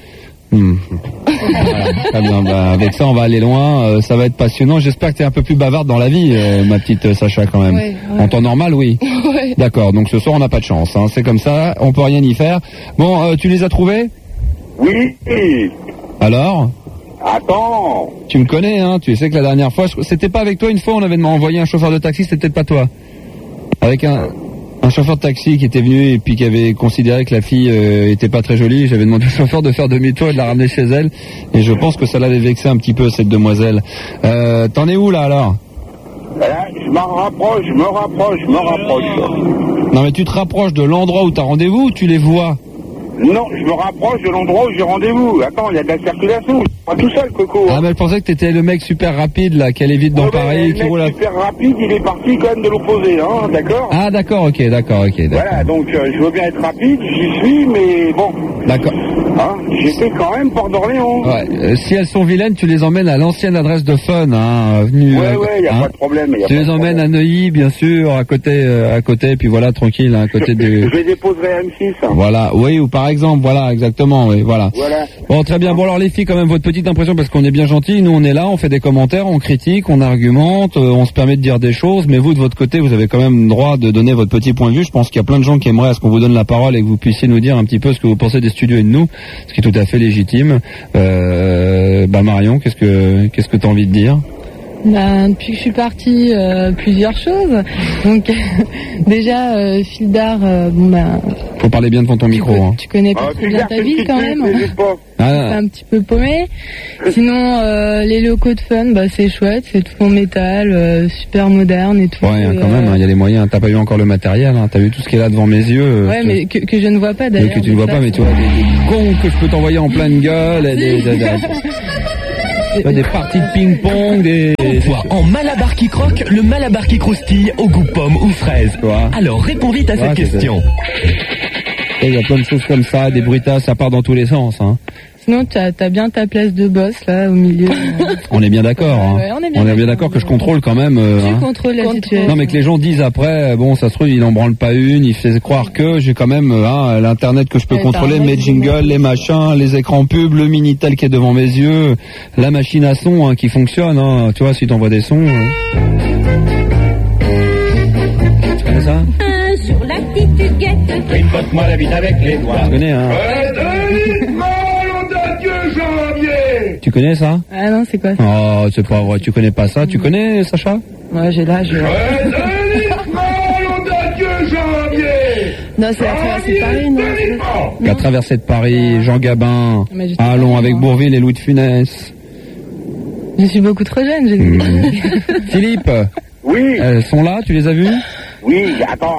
Voilà, très bien, avec ça, on va aller loin. Ça va être passionnant. J'espère que t'es un peu plus bavarde dans la vie, ma petite Sacha, quand même. Ouais. En temps normal, oui. Ouais. D'accord, donc ce soir, on n'a pas de chance. Hein. C'est comme ça, on peut rien y faire. Bon, tu les as trouvés? Oui. Alors? Attends. Tu me connais, hein. Tu sais que la dernière fois, c'était pas avec toi une fois, on avait envoyé un chauffeur de taxi, c'était peut-être pas toi. Avec un chauffeur de taxi qui était venu et puis qui avait considéré que la fille était pas très jolie. J'avais demandé au chauffeur de faire demi-tour et de la ramener chez elle. Et je pense que ça l'avait vexé un petit peu, cette demoiselle. T'en es où là alors? Là, je me rapproche. Non mais tu te rapproches de l'endroit où t'as rendez-vous ou tu les vois? Non, je me rapproche de l'endroit où j'ai rendez-vous. Attends, il y a de la circulation, je suis pas tout seul, Coco. Ah, mais je pensais que t'étais le mec super rapide, là, qui allait vite dans Paris, qui roule à... Le mec super rapide, il est parti quand même de l'opposé, hein, d'accord? Ah, d'accord. Voilà, donc je veux bien être rapide, j'y suis, mais bon. D'accord. Hein, j'étais quand même Port d'Orléans. Ouais, si elles sont vilaines, tu les emmènes à l'ancienne adresse de Fun, hein, avenue... Ouais, y a pas de problème. Tu les emmènes à Neuilly, bien sûr, à côté, puis voilà, tranquille, à côté je les déposerai à M6. Hein. Voilà, oui, ou par exemple, voilà, exactement, oui, voilà. Bon, très bien. Bon, alors les filles, quand même, votre petite impression, parce qu'on est bien gentils, nous on est là, on fait des commentaires, on critique, on argumente, on se permet de dire des choses, mais vous, de votre côté, vous avez quand même le droit de donner votre petit point de vue. Je pense qu'il y a plein de gens qui aimeraient à ce qu'on vous donne la parole et que vous puissiez nous dire un petit peu ce que vous pensez des studios et de nous, ce qui est tout à fait légitime. Marion, qu'est-ce que t'as envie de dire? Depuis que je suis partie, plusieurs choses. Donc déjà, fil d'art, Faut parler bien devant ton micro. tu connais pas très bien ta ville quand même. C'est un petit peu paumé. Sinon, les locaux de fun, c'est chouette, c'est tout en métal, super moderne et tout. Ouais, quand même, il y a les moyens. T'as pas eu encore le matériel, t'as vu tout ce qui est là devant mes yeux. Ouais, mais que je ne vois pas d'ailleurs. Que tu ne vois pas, mais tu vois des gongs que je peux t'envoyer en pleine gueule, et des parties de ping-pong, Envoie en Malabar qui croque le Malabar qui croustille au goût pomme ou fraise. Alors réponds vite à cette question. Il y a plein de choses comme ça, des bruitages, ça part dans tous les sens. Sinon, t'as bien ta place de boss là au milieu. On est bien d'accord. Ouais, on est bien d'accord que je contrôle quand même. Tu contrôles la situation. Non, mais que les gens disent après, bon, ça se trouve, il en branle pas une, il fait croire que j'ai quand même l'internet que je peux contrôler, mes jingles, les machins, les écrans pubs, le Minitel qui est devant mes yeux, la machine à son qui fonctionne. Tu vois, si t'envoies des sons. Tu connais ça? Sur la petite guette. Tripote-moi la bite avec les doigts. Tu connais, Tu connais ça? Ah non, c'est quoi ça? Oh, c'est pas vrai, tu connais pas ça? Tu connais, Sacha? Ouais, j'ai l'âge. Non, c'est la traversée de Paris, non? La traversée de Paris, Jean Gabin, Allons avec Bourvil et Louis de Funès. Je suis beaucoup trop jeune, j'ai dit. Philippe? Oui. Elles sont là, tu les as vues? Oui, attends.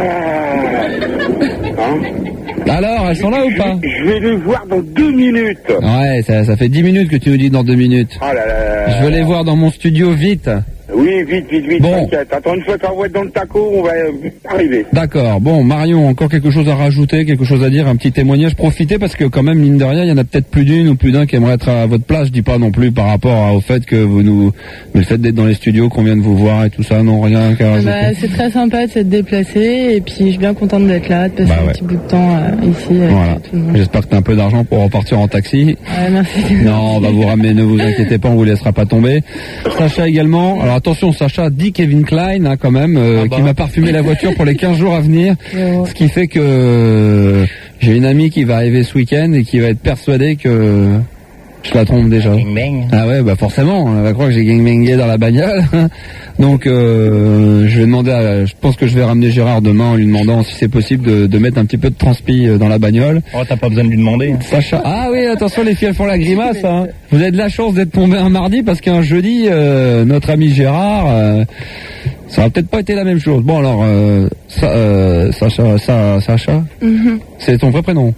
Alors, elles sont là ou pas? Je vais les voir dans 2 minutes. Ouais, ça fait 10 minutes que tu nous dis dans 2 minutes. Oh là là. Je veux les voir dans mon studio vite. Oui, vite. Bon. Attends, une fois qu'on va être dans le taco, on va arriver. D'accord. Bon, Marion, encore quelque chose à rajouter, quelque chose à dire, un petit témoignage. Profitez parce que quand même, mine de rien, il y en a peut-être plus d'une ou plus d'un qui aimerait être à votre place. Je dis pas non plus par rapport au fait que mais le fait d'être dans les studios, qu'on vient de vous voir et tout ça, non, rien qu'à rajouter. C'est très sympa de s'être déplacé et puis je suis bien contente d'être là, de passer un petit bout de temps ici avec tout le monde. J'espère que t'as un peu d'argent pour repartir en taxi. Ouais, merci. Non, on va vous ramener, ne vous inquiétez pas, on vous laissera pas tomber. Sacha également. Alors attention, Sacha dit Kevin Klein quand même, qui m'a parfumé la voiture pour les 15 jours à venir. Ce qui fait que j'ai une amie qui va arriver ce week-end et qui va être persuadée que je la trompe déjà. Ah ouais, forcément, elle va croire que j'ai gangbangé dans la bagnole. Donc je vais demander je pense que je vais ramener Gérard demain en lui demandant si c'est possible de mettre un petit peu de transpi dans la bagnole. Oh, t'as pas besoin de lui demander. Sacha. Ah oui, attention, les filles elles font la grimace. Vous avez de la chance d'être tombé un mardi parce qu'un jeudi, notre ami Gérard, ça va peut-être pas été la même chose. Bon alors, Sacha, c'est ton vrai prénom.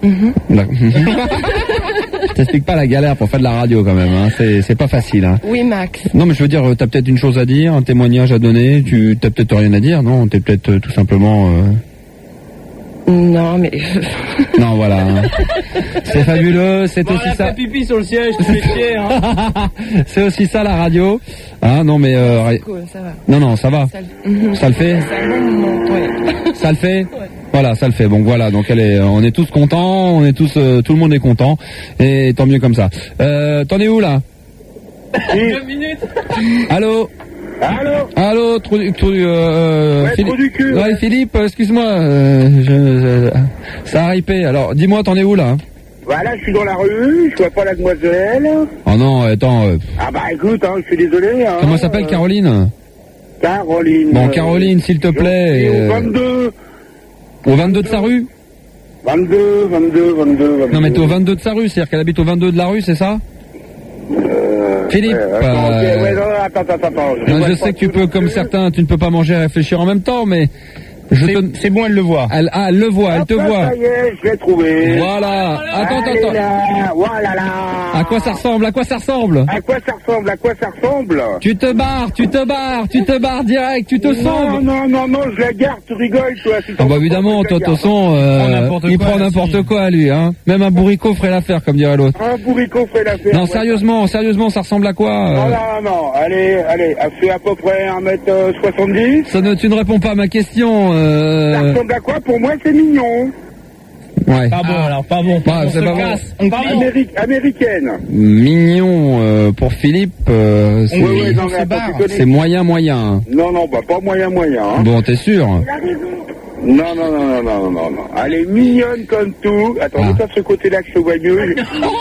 Je t'explique pas la galère pour faire de la radio quand même, c'est pas facile. Oui, Max. Non mais je veux dire, t'as peut-être une chose à dire, un témoignage à donner, t'as peut-être rien à dire, non? T'es peut-être tout simplement... Non mais... Non voilà. C'est fabuleux, c'est aussi ça... fait pipi sur le siège, tu fais chier, C'est aussi ça la radio. Non mais... C'est cool, ça va. Non, ça va. Ça le fait? Ça le fait? Voilà, ça le fait. Donc voilà, donc on est tous contents, on est tous, tout le monde est content, et tant mieux comme ça. T'en es où là? 2 minutes. Allô? Allô, Philippe. Trou du cul. Ouais, Philippe, excuse-moi, ça a ripé. Alors, dis-moi, t'en es où là? Voilà, je suis dans la rue, je vois pas la demoiselle. Oh non, attends. Ah bah écoute, je suis désolé. Comment s'appelle Caroline? Caroline. Bon, Caroline, s'il te plaît. Au 22. Au 22 de sa rue? 22. Non mais t'es au 22 de sa rue, c'est-à-dire qu'elle habite au 22 de la rue, c'est ça? Philippe, attends. Je sais que tu peux, comme certains, tu ne peux pas manger et réfléchir en même temps, mais... C'est bon, elle le voit. Elle le voit, elle te voit. Ça y est, je l'ai trouvé. Voilà. Attends. Voilà là. À quoi ça ressemble? Tu te barres direct, tu te sens. Non, je la garde, tu rigoles, toi. Ah bah évidemment, toi, de toute façon, il prend n'importe quoi, lui, Même un bourricot ferait l'affaire, comme dirait l'autre. Un bourricot ferait l'affaire. Non, sérieusement, ça ressemble à quoi? Non, allez, elle fait à peu près 1m70. Tu ne réponds pas à ma question. Ça ressemble à quoi? Pour moi, c'est mignon. Ouais. Pas bon. On se casse. Américaine. Mignon pour Philippe, c'est moyen. Non, pas moyen. Bon, t'es sûr? Non. Elle est mignonne comme tout. Attends, mets-toi de ce côté-là que je te vois mieux.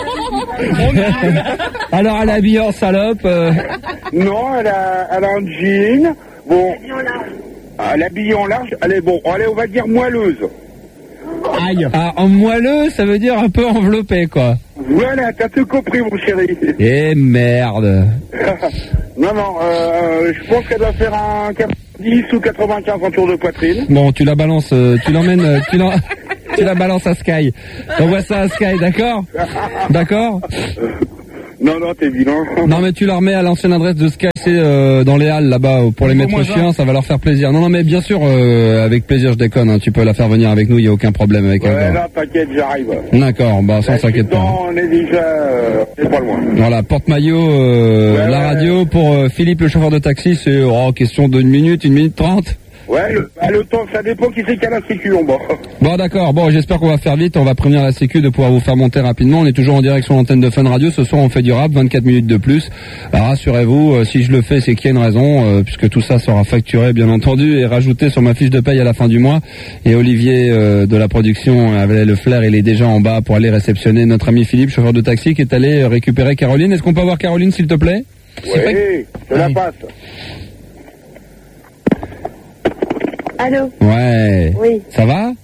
Alors, elle est habillée en salope. Non, elle a un jean. Bon. Elle est habillée en large. Elle est, on va dire moelleuse. Aïe. Ah, en moelleux, ça veut dire un peu enveloppé, quoi. Voilà, t'as tout compris, mon chéri. Eh merde. Non, je pense qu'elle doit faire un 90 ou 95 en tour de poitrine. Bon, tu la balances, tu l'emmènes, tu la balances à Sky. T'envoies ça à Sky, d'accord? D'accord? Non, t'es vilain. Non, mais tu la remets à l'ancienne adresse de Sky, c'est dans les halles là-bas pour les maîtres chiens, ça va leur faire plaisir. Non, mais bien sûr, avec plaisir, je déconne. Hein, tu peux la faire venir avec nous, il y a aucun problème avec elle. Ouais, là, t'inquiète, j'arrive. D'accord, sans s'inquiète pas. On est déjà, c'est pas loin. Voilà, porte-maillot, la radio pour Philippe, le chauffeur de taxi, c'est question d'1 minute, 1 minute 30. Ouais, le temps, ça dépend qui c'est qui a la sécu en bas. Bon, d'accord. Bon, j'espère qu'on va faire vite. On va prévenir la sécu de pouvoir vous faire monter rapidement. On est toujours en direct sur l'antenne de Fun Radio. Ce soir, on fait du rap, 24 minutes de plus. Alors, rassurez-vous, si je le fais, c'est qu'il y a une raison, puisque tout ça sera facturé, bien entendu, et rajouté sur ma fiche de paye à la fin du mois. Et Olivier de la production avait le flair. Il est déjà en bas pour aller réceptionner notre ami Philippe, chauffeur de taxi, qui est allé récupérer Caroline. Est-ce qu'on peut avoir Caroline, s'il te plaît? Oui, je la passe. Allô? Ouais. Oui. Ça va?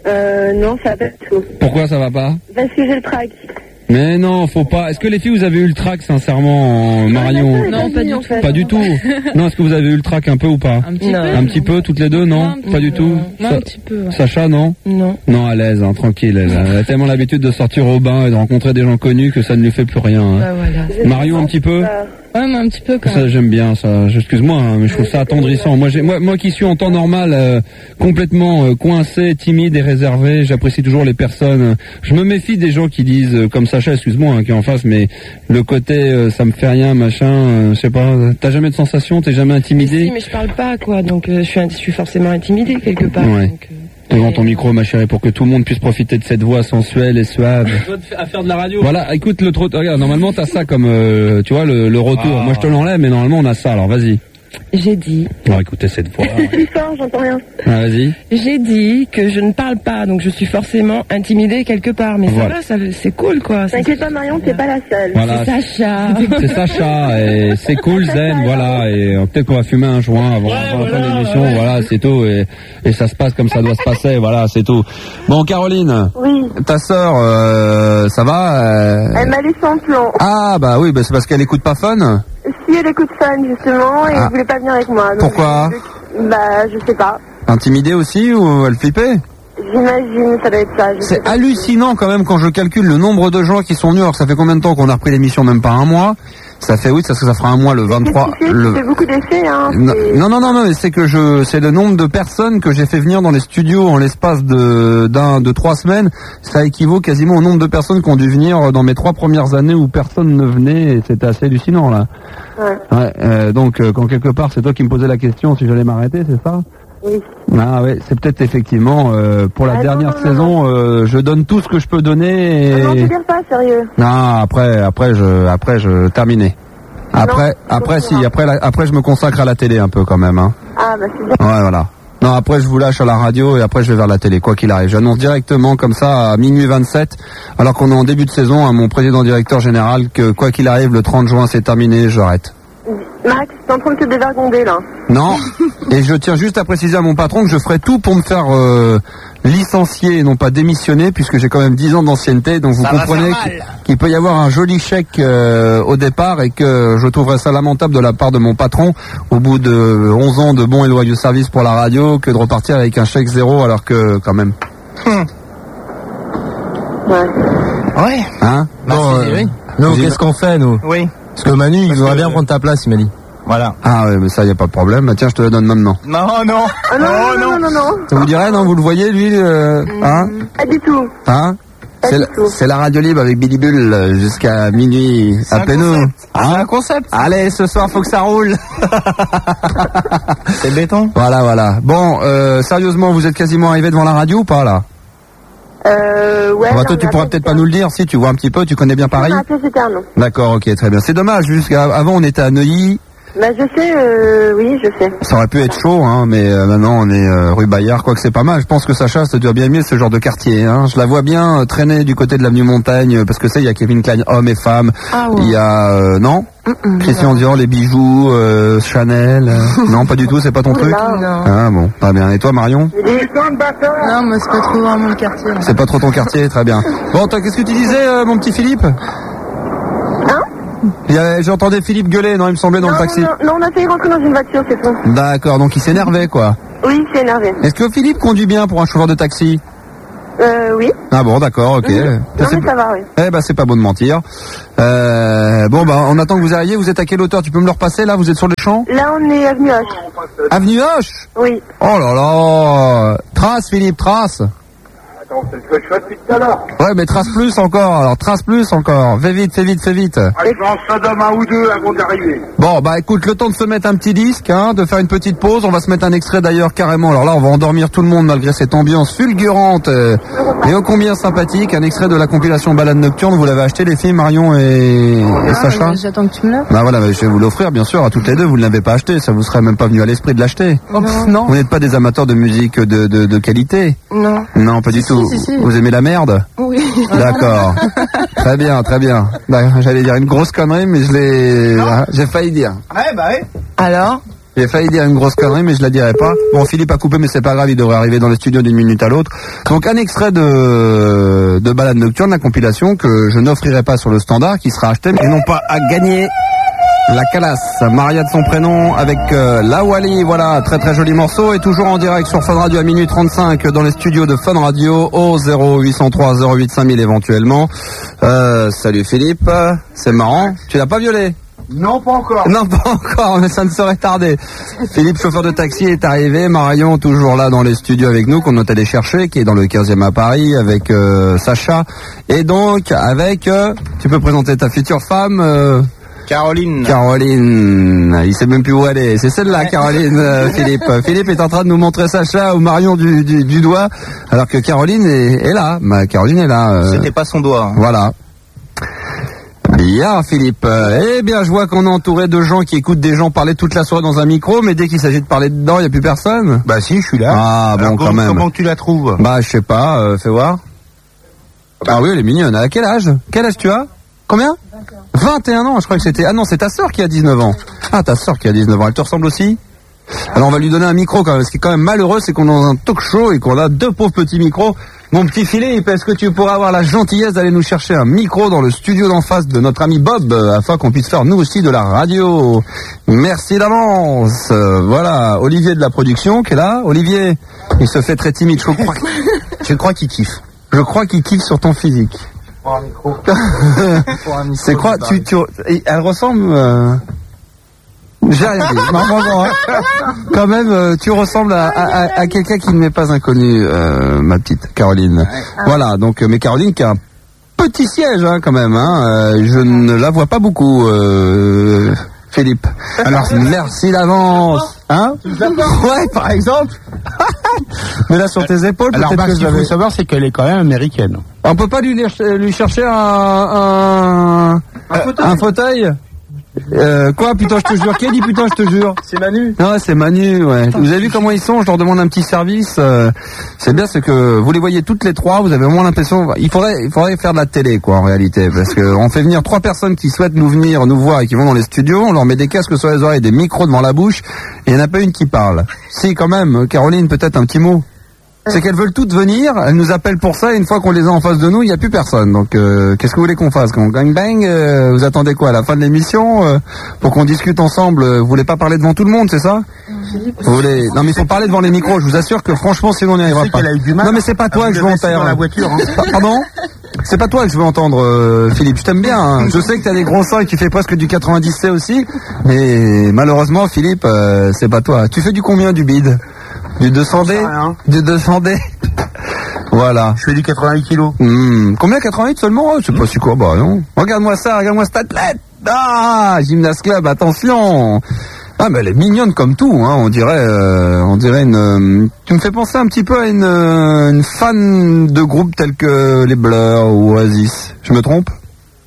Non, ça va pas du tout. Pourquoi ça va pas? Parce que j'ai le trac. Mais non, faut pas. Est-ce que les filles, vous avez eu le trac, sincèrement, Marion? Non, pas du tout. Pas du tout. Non, est-ce que vous avez eu le trac un peu ou pas? Un petit peu. Un petit peu, toutes les deux, non? Pas du tout. Non, un petit peu. Ouais. Sacha, non? Non. Non, à l'aise, hein, tranquille. Elle a tellement l'habitude de sortir au bain et de rencontrer des gens connus que ça ne lui fait plus rien. Hein. Bah, voilà. Marion, un petit peu? Ouais, mais un petit peu quand même. Ça, j'aime bien, ça. Excuse-moi, hein, mais je trouve ça attendrissant. Moi qui suis en temps normal complètement coincé, timide et réservé, j'apprécie toujours les personnes. Je me méfie des gens qui disent, comme Sacha, excuse-moi, hein, qui est en face, mais le côté ça me fait rien, machin, je sais pas. T'as jamais de sensation, t'es jamais intimidé? Si, mais je parle pas, quoi. Donc je suis forcément intimidée quelque part. Ouais. Donc, devant ton micro, ma chérie, pour que tout le monde puisse profiter de cette voix sensuelle et suave. À faire de la radio. Voilà, écoute le trottoir. Regarde, normalement t'as ça comme, tu vois, le retour. Moi je te l'enlève, mais normalement on a ça. Alors vas-y. J'ai dit. Alors écoutez cette voix. Plus fort, j'entends rien. Ah, vas-y. J'ai dit que je ne parle pas, donc je suis forcément intimidée quelque part. Mais voilà. ça va, c'est cool, quoi. T'inquiète pas, Marion, t'es pas la seule. Voilà. C'est Sacha. C'est Sacha, et c'est cool, zen, voilà. Et peut-être qu'on va fumer un joint avant la fin de l'émission, voilà, c'est tout. Et ça se passe comme ça doit se passer, voilà, c'est tout. Bon, Caroline. Oui. Ta sœur, ça va Elle m'a laissé en plan. Ah, bah oui, c'est parce qu'elle écoute pas Fun. Si elle écoute Fun, justement, et elle voulait pas venir avec moi. Donc pourquoi? Je sais pas. Intimidée aussi, ou elle flippait? J'imagine, ça doit être ça. C'est hallucinant quand même quand je calcule le nombre de gens qui sont venus. Alors ça fait combien de temps qu'on a repris l'émission? Même pas un mois. Ça fait, oui, ça fera un mois le 23. Tu fais beaucoup d'essais, hein. Non, mais c'est que c'est le nombre de personnes que j'ai fait venir dans les studios en l'espace de 3 semaines. Ça équivaut quasiment au nombre de personnes qui ont dû venir dans mes 3 premières années où personne ne venait, et c'était assez hallucinant, là. Ouais. Donc, quand quelque part, c'est toi qui me posais la question si j'allais m'arrêter, c'est ça? Oui. Ah ouais, c'est peut-être effectivement pour la dernière saison, je donne tout ce que je peux donner. Et... Non, tu dire pas, sérieux. Non, après je terminé. Après je me consacre à la télé un peu quand même. Hein. Ah bah c'est bien. Ouais, voilà. Non, après je vous lâche à la radio et après je vais vers la télé, quoi qu'il arrive. J'annonce directement comme ça à minuit 27, alors qu'on est en début de saison, à mon président directeur général, que quoi qu'il arrive, le 30 juin c'est terminé, j'arrête. Max, t'es en train de te dévergonder là. Non, et je tiens juste à préciser à mon patron que je ferai tout pour me faire licencier et non pas démissionner, puisque j'ai quand même 10 ans d'ancienneté, donc vous comprenez qu'il peut y avoir un joli chèque au départ et que je trouverais ça lamentable de la part de mon patron, au bout de 11 ans de bons et loyaux services pour la radio, que de repartir avec un chèque zéro, alors que quand même... Ouais. Hein? Nous, qu'est-ce qu'on fait, nous? Oui. Parce que Manu, il voudrait bien prendre ta place, il m'a dit. Voilà. Ah ouais, mais ça, y a pas de problème. Tiens, je te le donne maintenant. Non. Ah non. Ça vous dirait, non? Vous le voyez, lui, hein? Pas du tout. Hein? C'est la radio libre avec Billy Bull jusqu'à minuit. Appelez-nous. C'est un concept. Allez, ce soir, faut que ça roule. C'est béton. Voilà. Bon, sérieusement, vous êtes quasiment arrivé devant la radio ou pas, là? Ouais. Bah, toi, tu pourras peut-être pas nous le dire, si tu vois un petit peu, tu connais bien Paris. Non. D'accord, ok, très bien. C'est dommage, jusqu'avant on était à Neuilly, Bah je sais, oui, je sais. Ça aurait pu être chaud, hein, mais maintenant on est rue Bayard, quoique c'est pas mal. Je pense que Sacha, ça doit bien aimer ce genre de quartier. Hein. Je la vois bien traîner du côté de l'avenue Montagne, parce que il y a Kevin Klein, hommes et femmes. Ah ouais. Il y a non Christian Dior, les bijoux, Chanel. Non, pas du tout, c'est pas ton truc. Non. Ah bon, pas bien. Et toi, Marion? Non, moi c'est pas trop vraiment le quartier. Là. C'est pas trop ton quartier, très bien. Bon, toi, qu'est-ce que tu disais, mon petit Philippe? J'entendais Philippe gueuler, non, il me semblait dans le taxi. Non, on a failli rentrer dans une voiture, c'est tout. D'accord, donc il s'énervait, quoi. Oui, il s'est énervé. Est-ce que Philippe conduit bien pour un chauffeur de taxi? Oui. Ah bon, d'accord, ok. Non, mais ça va, oui. Eh ben, c'est pas bon de mentir. Bon, bah, on attend que vous arriviez. Vous êtes à quelle hauteur? Tu peux me le repasser, là? Vous êtes sur les champs? Là, on est avenue Hoche. Avenue Hoche? Oui. Oh là là. Trace, Philippe, trace. Attends, c'est ce que je fais depuis tout à l'heure. Ouais, mais trace plus encore, alors trace plus encore. Fais vite, fais vite, fais vite. Ah, je vais en Sodome un ou deux avant d'arriver. Bon, bah écoute, le temps de se mettre un petit disque, hein, de faire une petite pause. On va se mettre un extrait d'ailleurs carrément. Alors là, on va endormir tout le monde malgré cette ambiance fulgurante et ô combien sympathique. Un extrait de la compilation Balade Nocturne. Vous l'avez acheté, les filles, Marion et Sacha? J'attends que tu me l'offres. Bah voilà, je vais vous l'offrir bien sûr à toutes les deux. Vous ne l'avez pas acheté, ça vous serait même pas venu à l'esprit de l'acheter. Non. Vous n'êtes pas des amateurs de musique de qualité? Non. Non, pas du tout. Si. Vous aimez la merde? Oui. D'accord. Très bien, très bien. J'allais dire une grosse connerie, mais j'ai failli dire. Ouais, bah oui. Alors? J'ai failli dire une grosse connerie, mais je la dirai pas. Bon, Philippe a coupé, mais c'est pas grave, il devrait arriver dans les studios d'une minute à l'autre. Donc, un extrait de Balade Nocturne, la compilation que je n'offrirai pas sur le standard, qui sera acheté, mais non pas à gagner. La Calas, Maria de son prénom, avec la Wally, voilà, très très joli morceau, et toujours en direct sur Fun Radio à minuit 35 dans les studios de Fun Radio au 0803 08 5000 éventuellement. Salut Philippe, c'est marrant, tu l'as pas violé? Non, pas encore. Non, pas encore, mais ça ne saurait tarder. Philippe, chauffeur de taxi, est arrivé. Marion, toujours là dans les studios avec nous, qu'on est allé chercher, qui est dans le 15e à Paris, avec Sacha. Et donc, avec... tu peux présenter ta future femme Caroline. Caroline. Il sait même plus où elle est. C'est celle-là, Caroline, Philippe. Philippe est en train de nous montrer Sacha ou Marion du doigt, alors que Caroline est là. Caroline est là. C'était pas son doigt. Voilà. Bien, Philippe. Eh bien, je vois qu'on est entouré de gens qui écoutent des gens parler toute la soirée dans un micro, mais dès qu'il s'agit de parler dedans, il n'y a plus personne. Bah si, je suis là. Ah, bon, quand même. Comment tu la trouves? Bah, je sais pas, fais voir. Ah oui, elle est mignonne. À quel âge? Quel âge tu as? Combien? 21 ans, je crois que c'était... Ah non, c'est ta sœur qui a 19 ans. Ah, ta sœur qui a 19 ans. Elle te ressemble aussi? Alors, on va lui donner un micro quand même. Ce qui est quand même malheureux, c'est qu'on est dans un talk show et qu'on a deux pauvres petits micros. Mon petit Philippe, est-ce que tu pourrais avoir la gentillesse d'aller nous chercher un micro dans le studio d'en face de notre ami Bob, afin qu'on puisse faire nous aussi de la radio? Merci d'avance. Voilà, Olivier de la production qui est là. Olivier, il se fait très timide. Je crois qu'il kiffe. Je crois qu'il kiffe sur ton physique. Pour un micro. C'est quoi? Elle ressemble... J'ai rien dit. Non, quand même, tu ressembles à quelqu'un qui ne m'est pas inconnu, ma petite Caroline. Voilà, donc, mais Caroline qui a un petit siège, hein, quand même. Hein, je ne la vois pas beaucoup, Philippe. Alors, merci d'avance. Hein? Ouais, par exemple. Mais là, sur tes épaules, alors, peut-être que ce qu'il faut savoir, c'est qu'elle est quand même américaine. On peut pas lui chercher un fauteuil? Quoi, putain, je te jure. Qui a dit putain, je te jure? C'est Manu. Non, c'est Manu, ouais. Vous avez vu comment ils sont? Je leur demande un petit service. C'est bien, c'est que vous les voyez toutes les trois, vous avez vraiment l'impression... Il faudrait faire de la télé, quoi, en réalité. Parce que on fait venir 3 personnes qui souhaitent nous venir, nous voir et qui vont dans les studios. On leur met des casques sur les oreilles, des micros devant la bouche. Et il n'y en a pas une qui parle. Si, quand même, Caroline, peut-être un petit mot. C'est qu'elles veulent toutes venir, elles nous appellent pour ça, et une fois qu'on les a en face de nous, il n'y a plus personne. Donc, qu'est-ce que vous voulez qu'on fasse? Qu'on gangbang? Vous attendez quoi, à la fin de l'émission, pour qu'on discute ensemble? Vous voulez pas parler devant tout le monde, c'est ça? Vous voulez... Non, mais il faut parler devant les micros, je vous assure que franchement, sinon on n'y arrivera pas. Non, mais c'est pas toi que je veux entendre. Dans la voiture, hein. Pardon? C'est pas toi que je veux entendre, Philippe. Je t'aime bien, hein. Je sais que t'as des gros seins et que tu fais presque du 90C aussi, mais malheureusement, Philippe, c'est pas toi. Tu fais du combien, du bide? Du 200D? Du 200D? Voilà. Je fais du 88 kilos. Combien, 88 seulement? Je sais pas si quoi, bah non. Regarde-moi ça, regarde-moi cet athlète. Ah, Gymnast Club, attention. Ah, mais elle est mignonne comme tout, hein. On dirait une... Tu me fais penser un petit peu à une fan de groupes tels que les Blur ou Oasis. Je me trompe?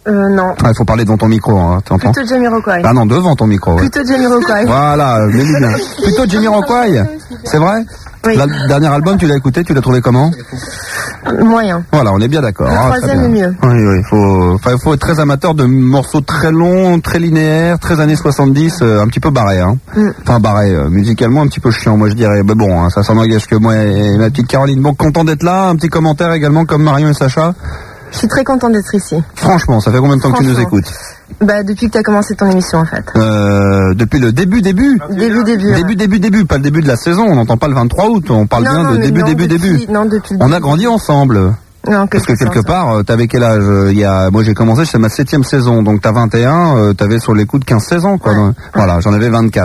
Non. Il faut parler devant ton micro, hein, t'entends? Plutôt Jamiroquai. Ah non, devant ton micro. Ouais. Plutôt Jamiroquai. Voilà, mets-le bien. Plutôt Jamiroquai. C'est vrai? Oui. Le dernier album, tu l'as écouté, tu l'as trouvé comment? Moyen. Voilà, on est bien d'accord. Le troisième est mieux. Oui, faut être très amateur de morceaux très longs, très linéaires, très années 70, un petit peu barré, hein. Enfin, barré, musicalement un petit peu chiant, moi je dirais. Mais bon, hein, ça s'en engage que moi et ma petite Caroline. Bon, content d'être là, un petit commentaire également comme Marion et Sacha. Je suis très content d'être ici. Franchement, ça fait combien de temps que tu nous écoutes? Bah, depuis que tu as commencé ton émission, en fait. Depuis le début. Début, pas le début de la saison. On n'entend pas le 23 août. On parle bien de début. Non, depuis le On a grandi ensemble. Non, parce que quelque part, t'avais quel âge? Moi j'ai commencé, c'est ma 7e saison, donc t'as 21, t'avais sur les coups de 15-16 ans, quoi. Ouais. Voilà, j'en avais 24.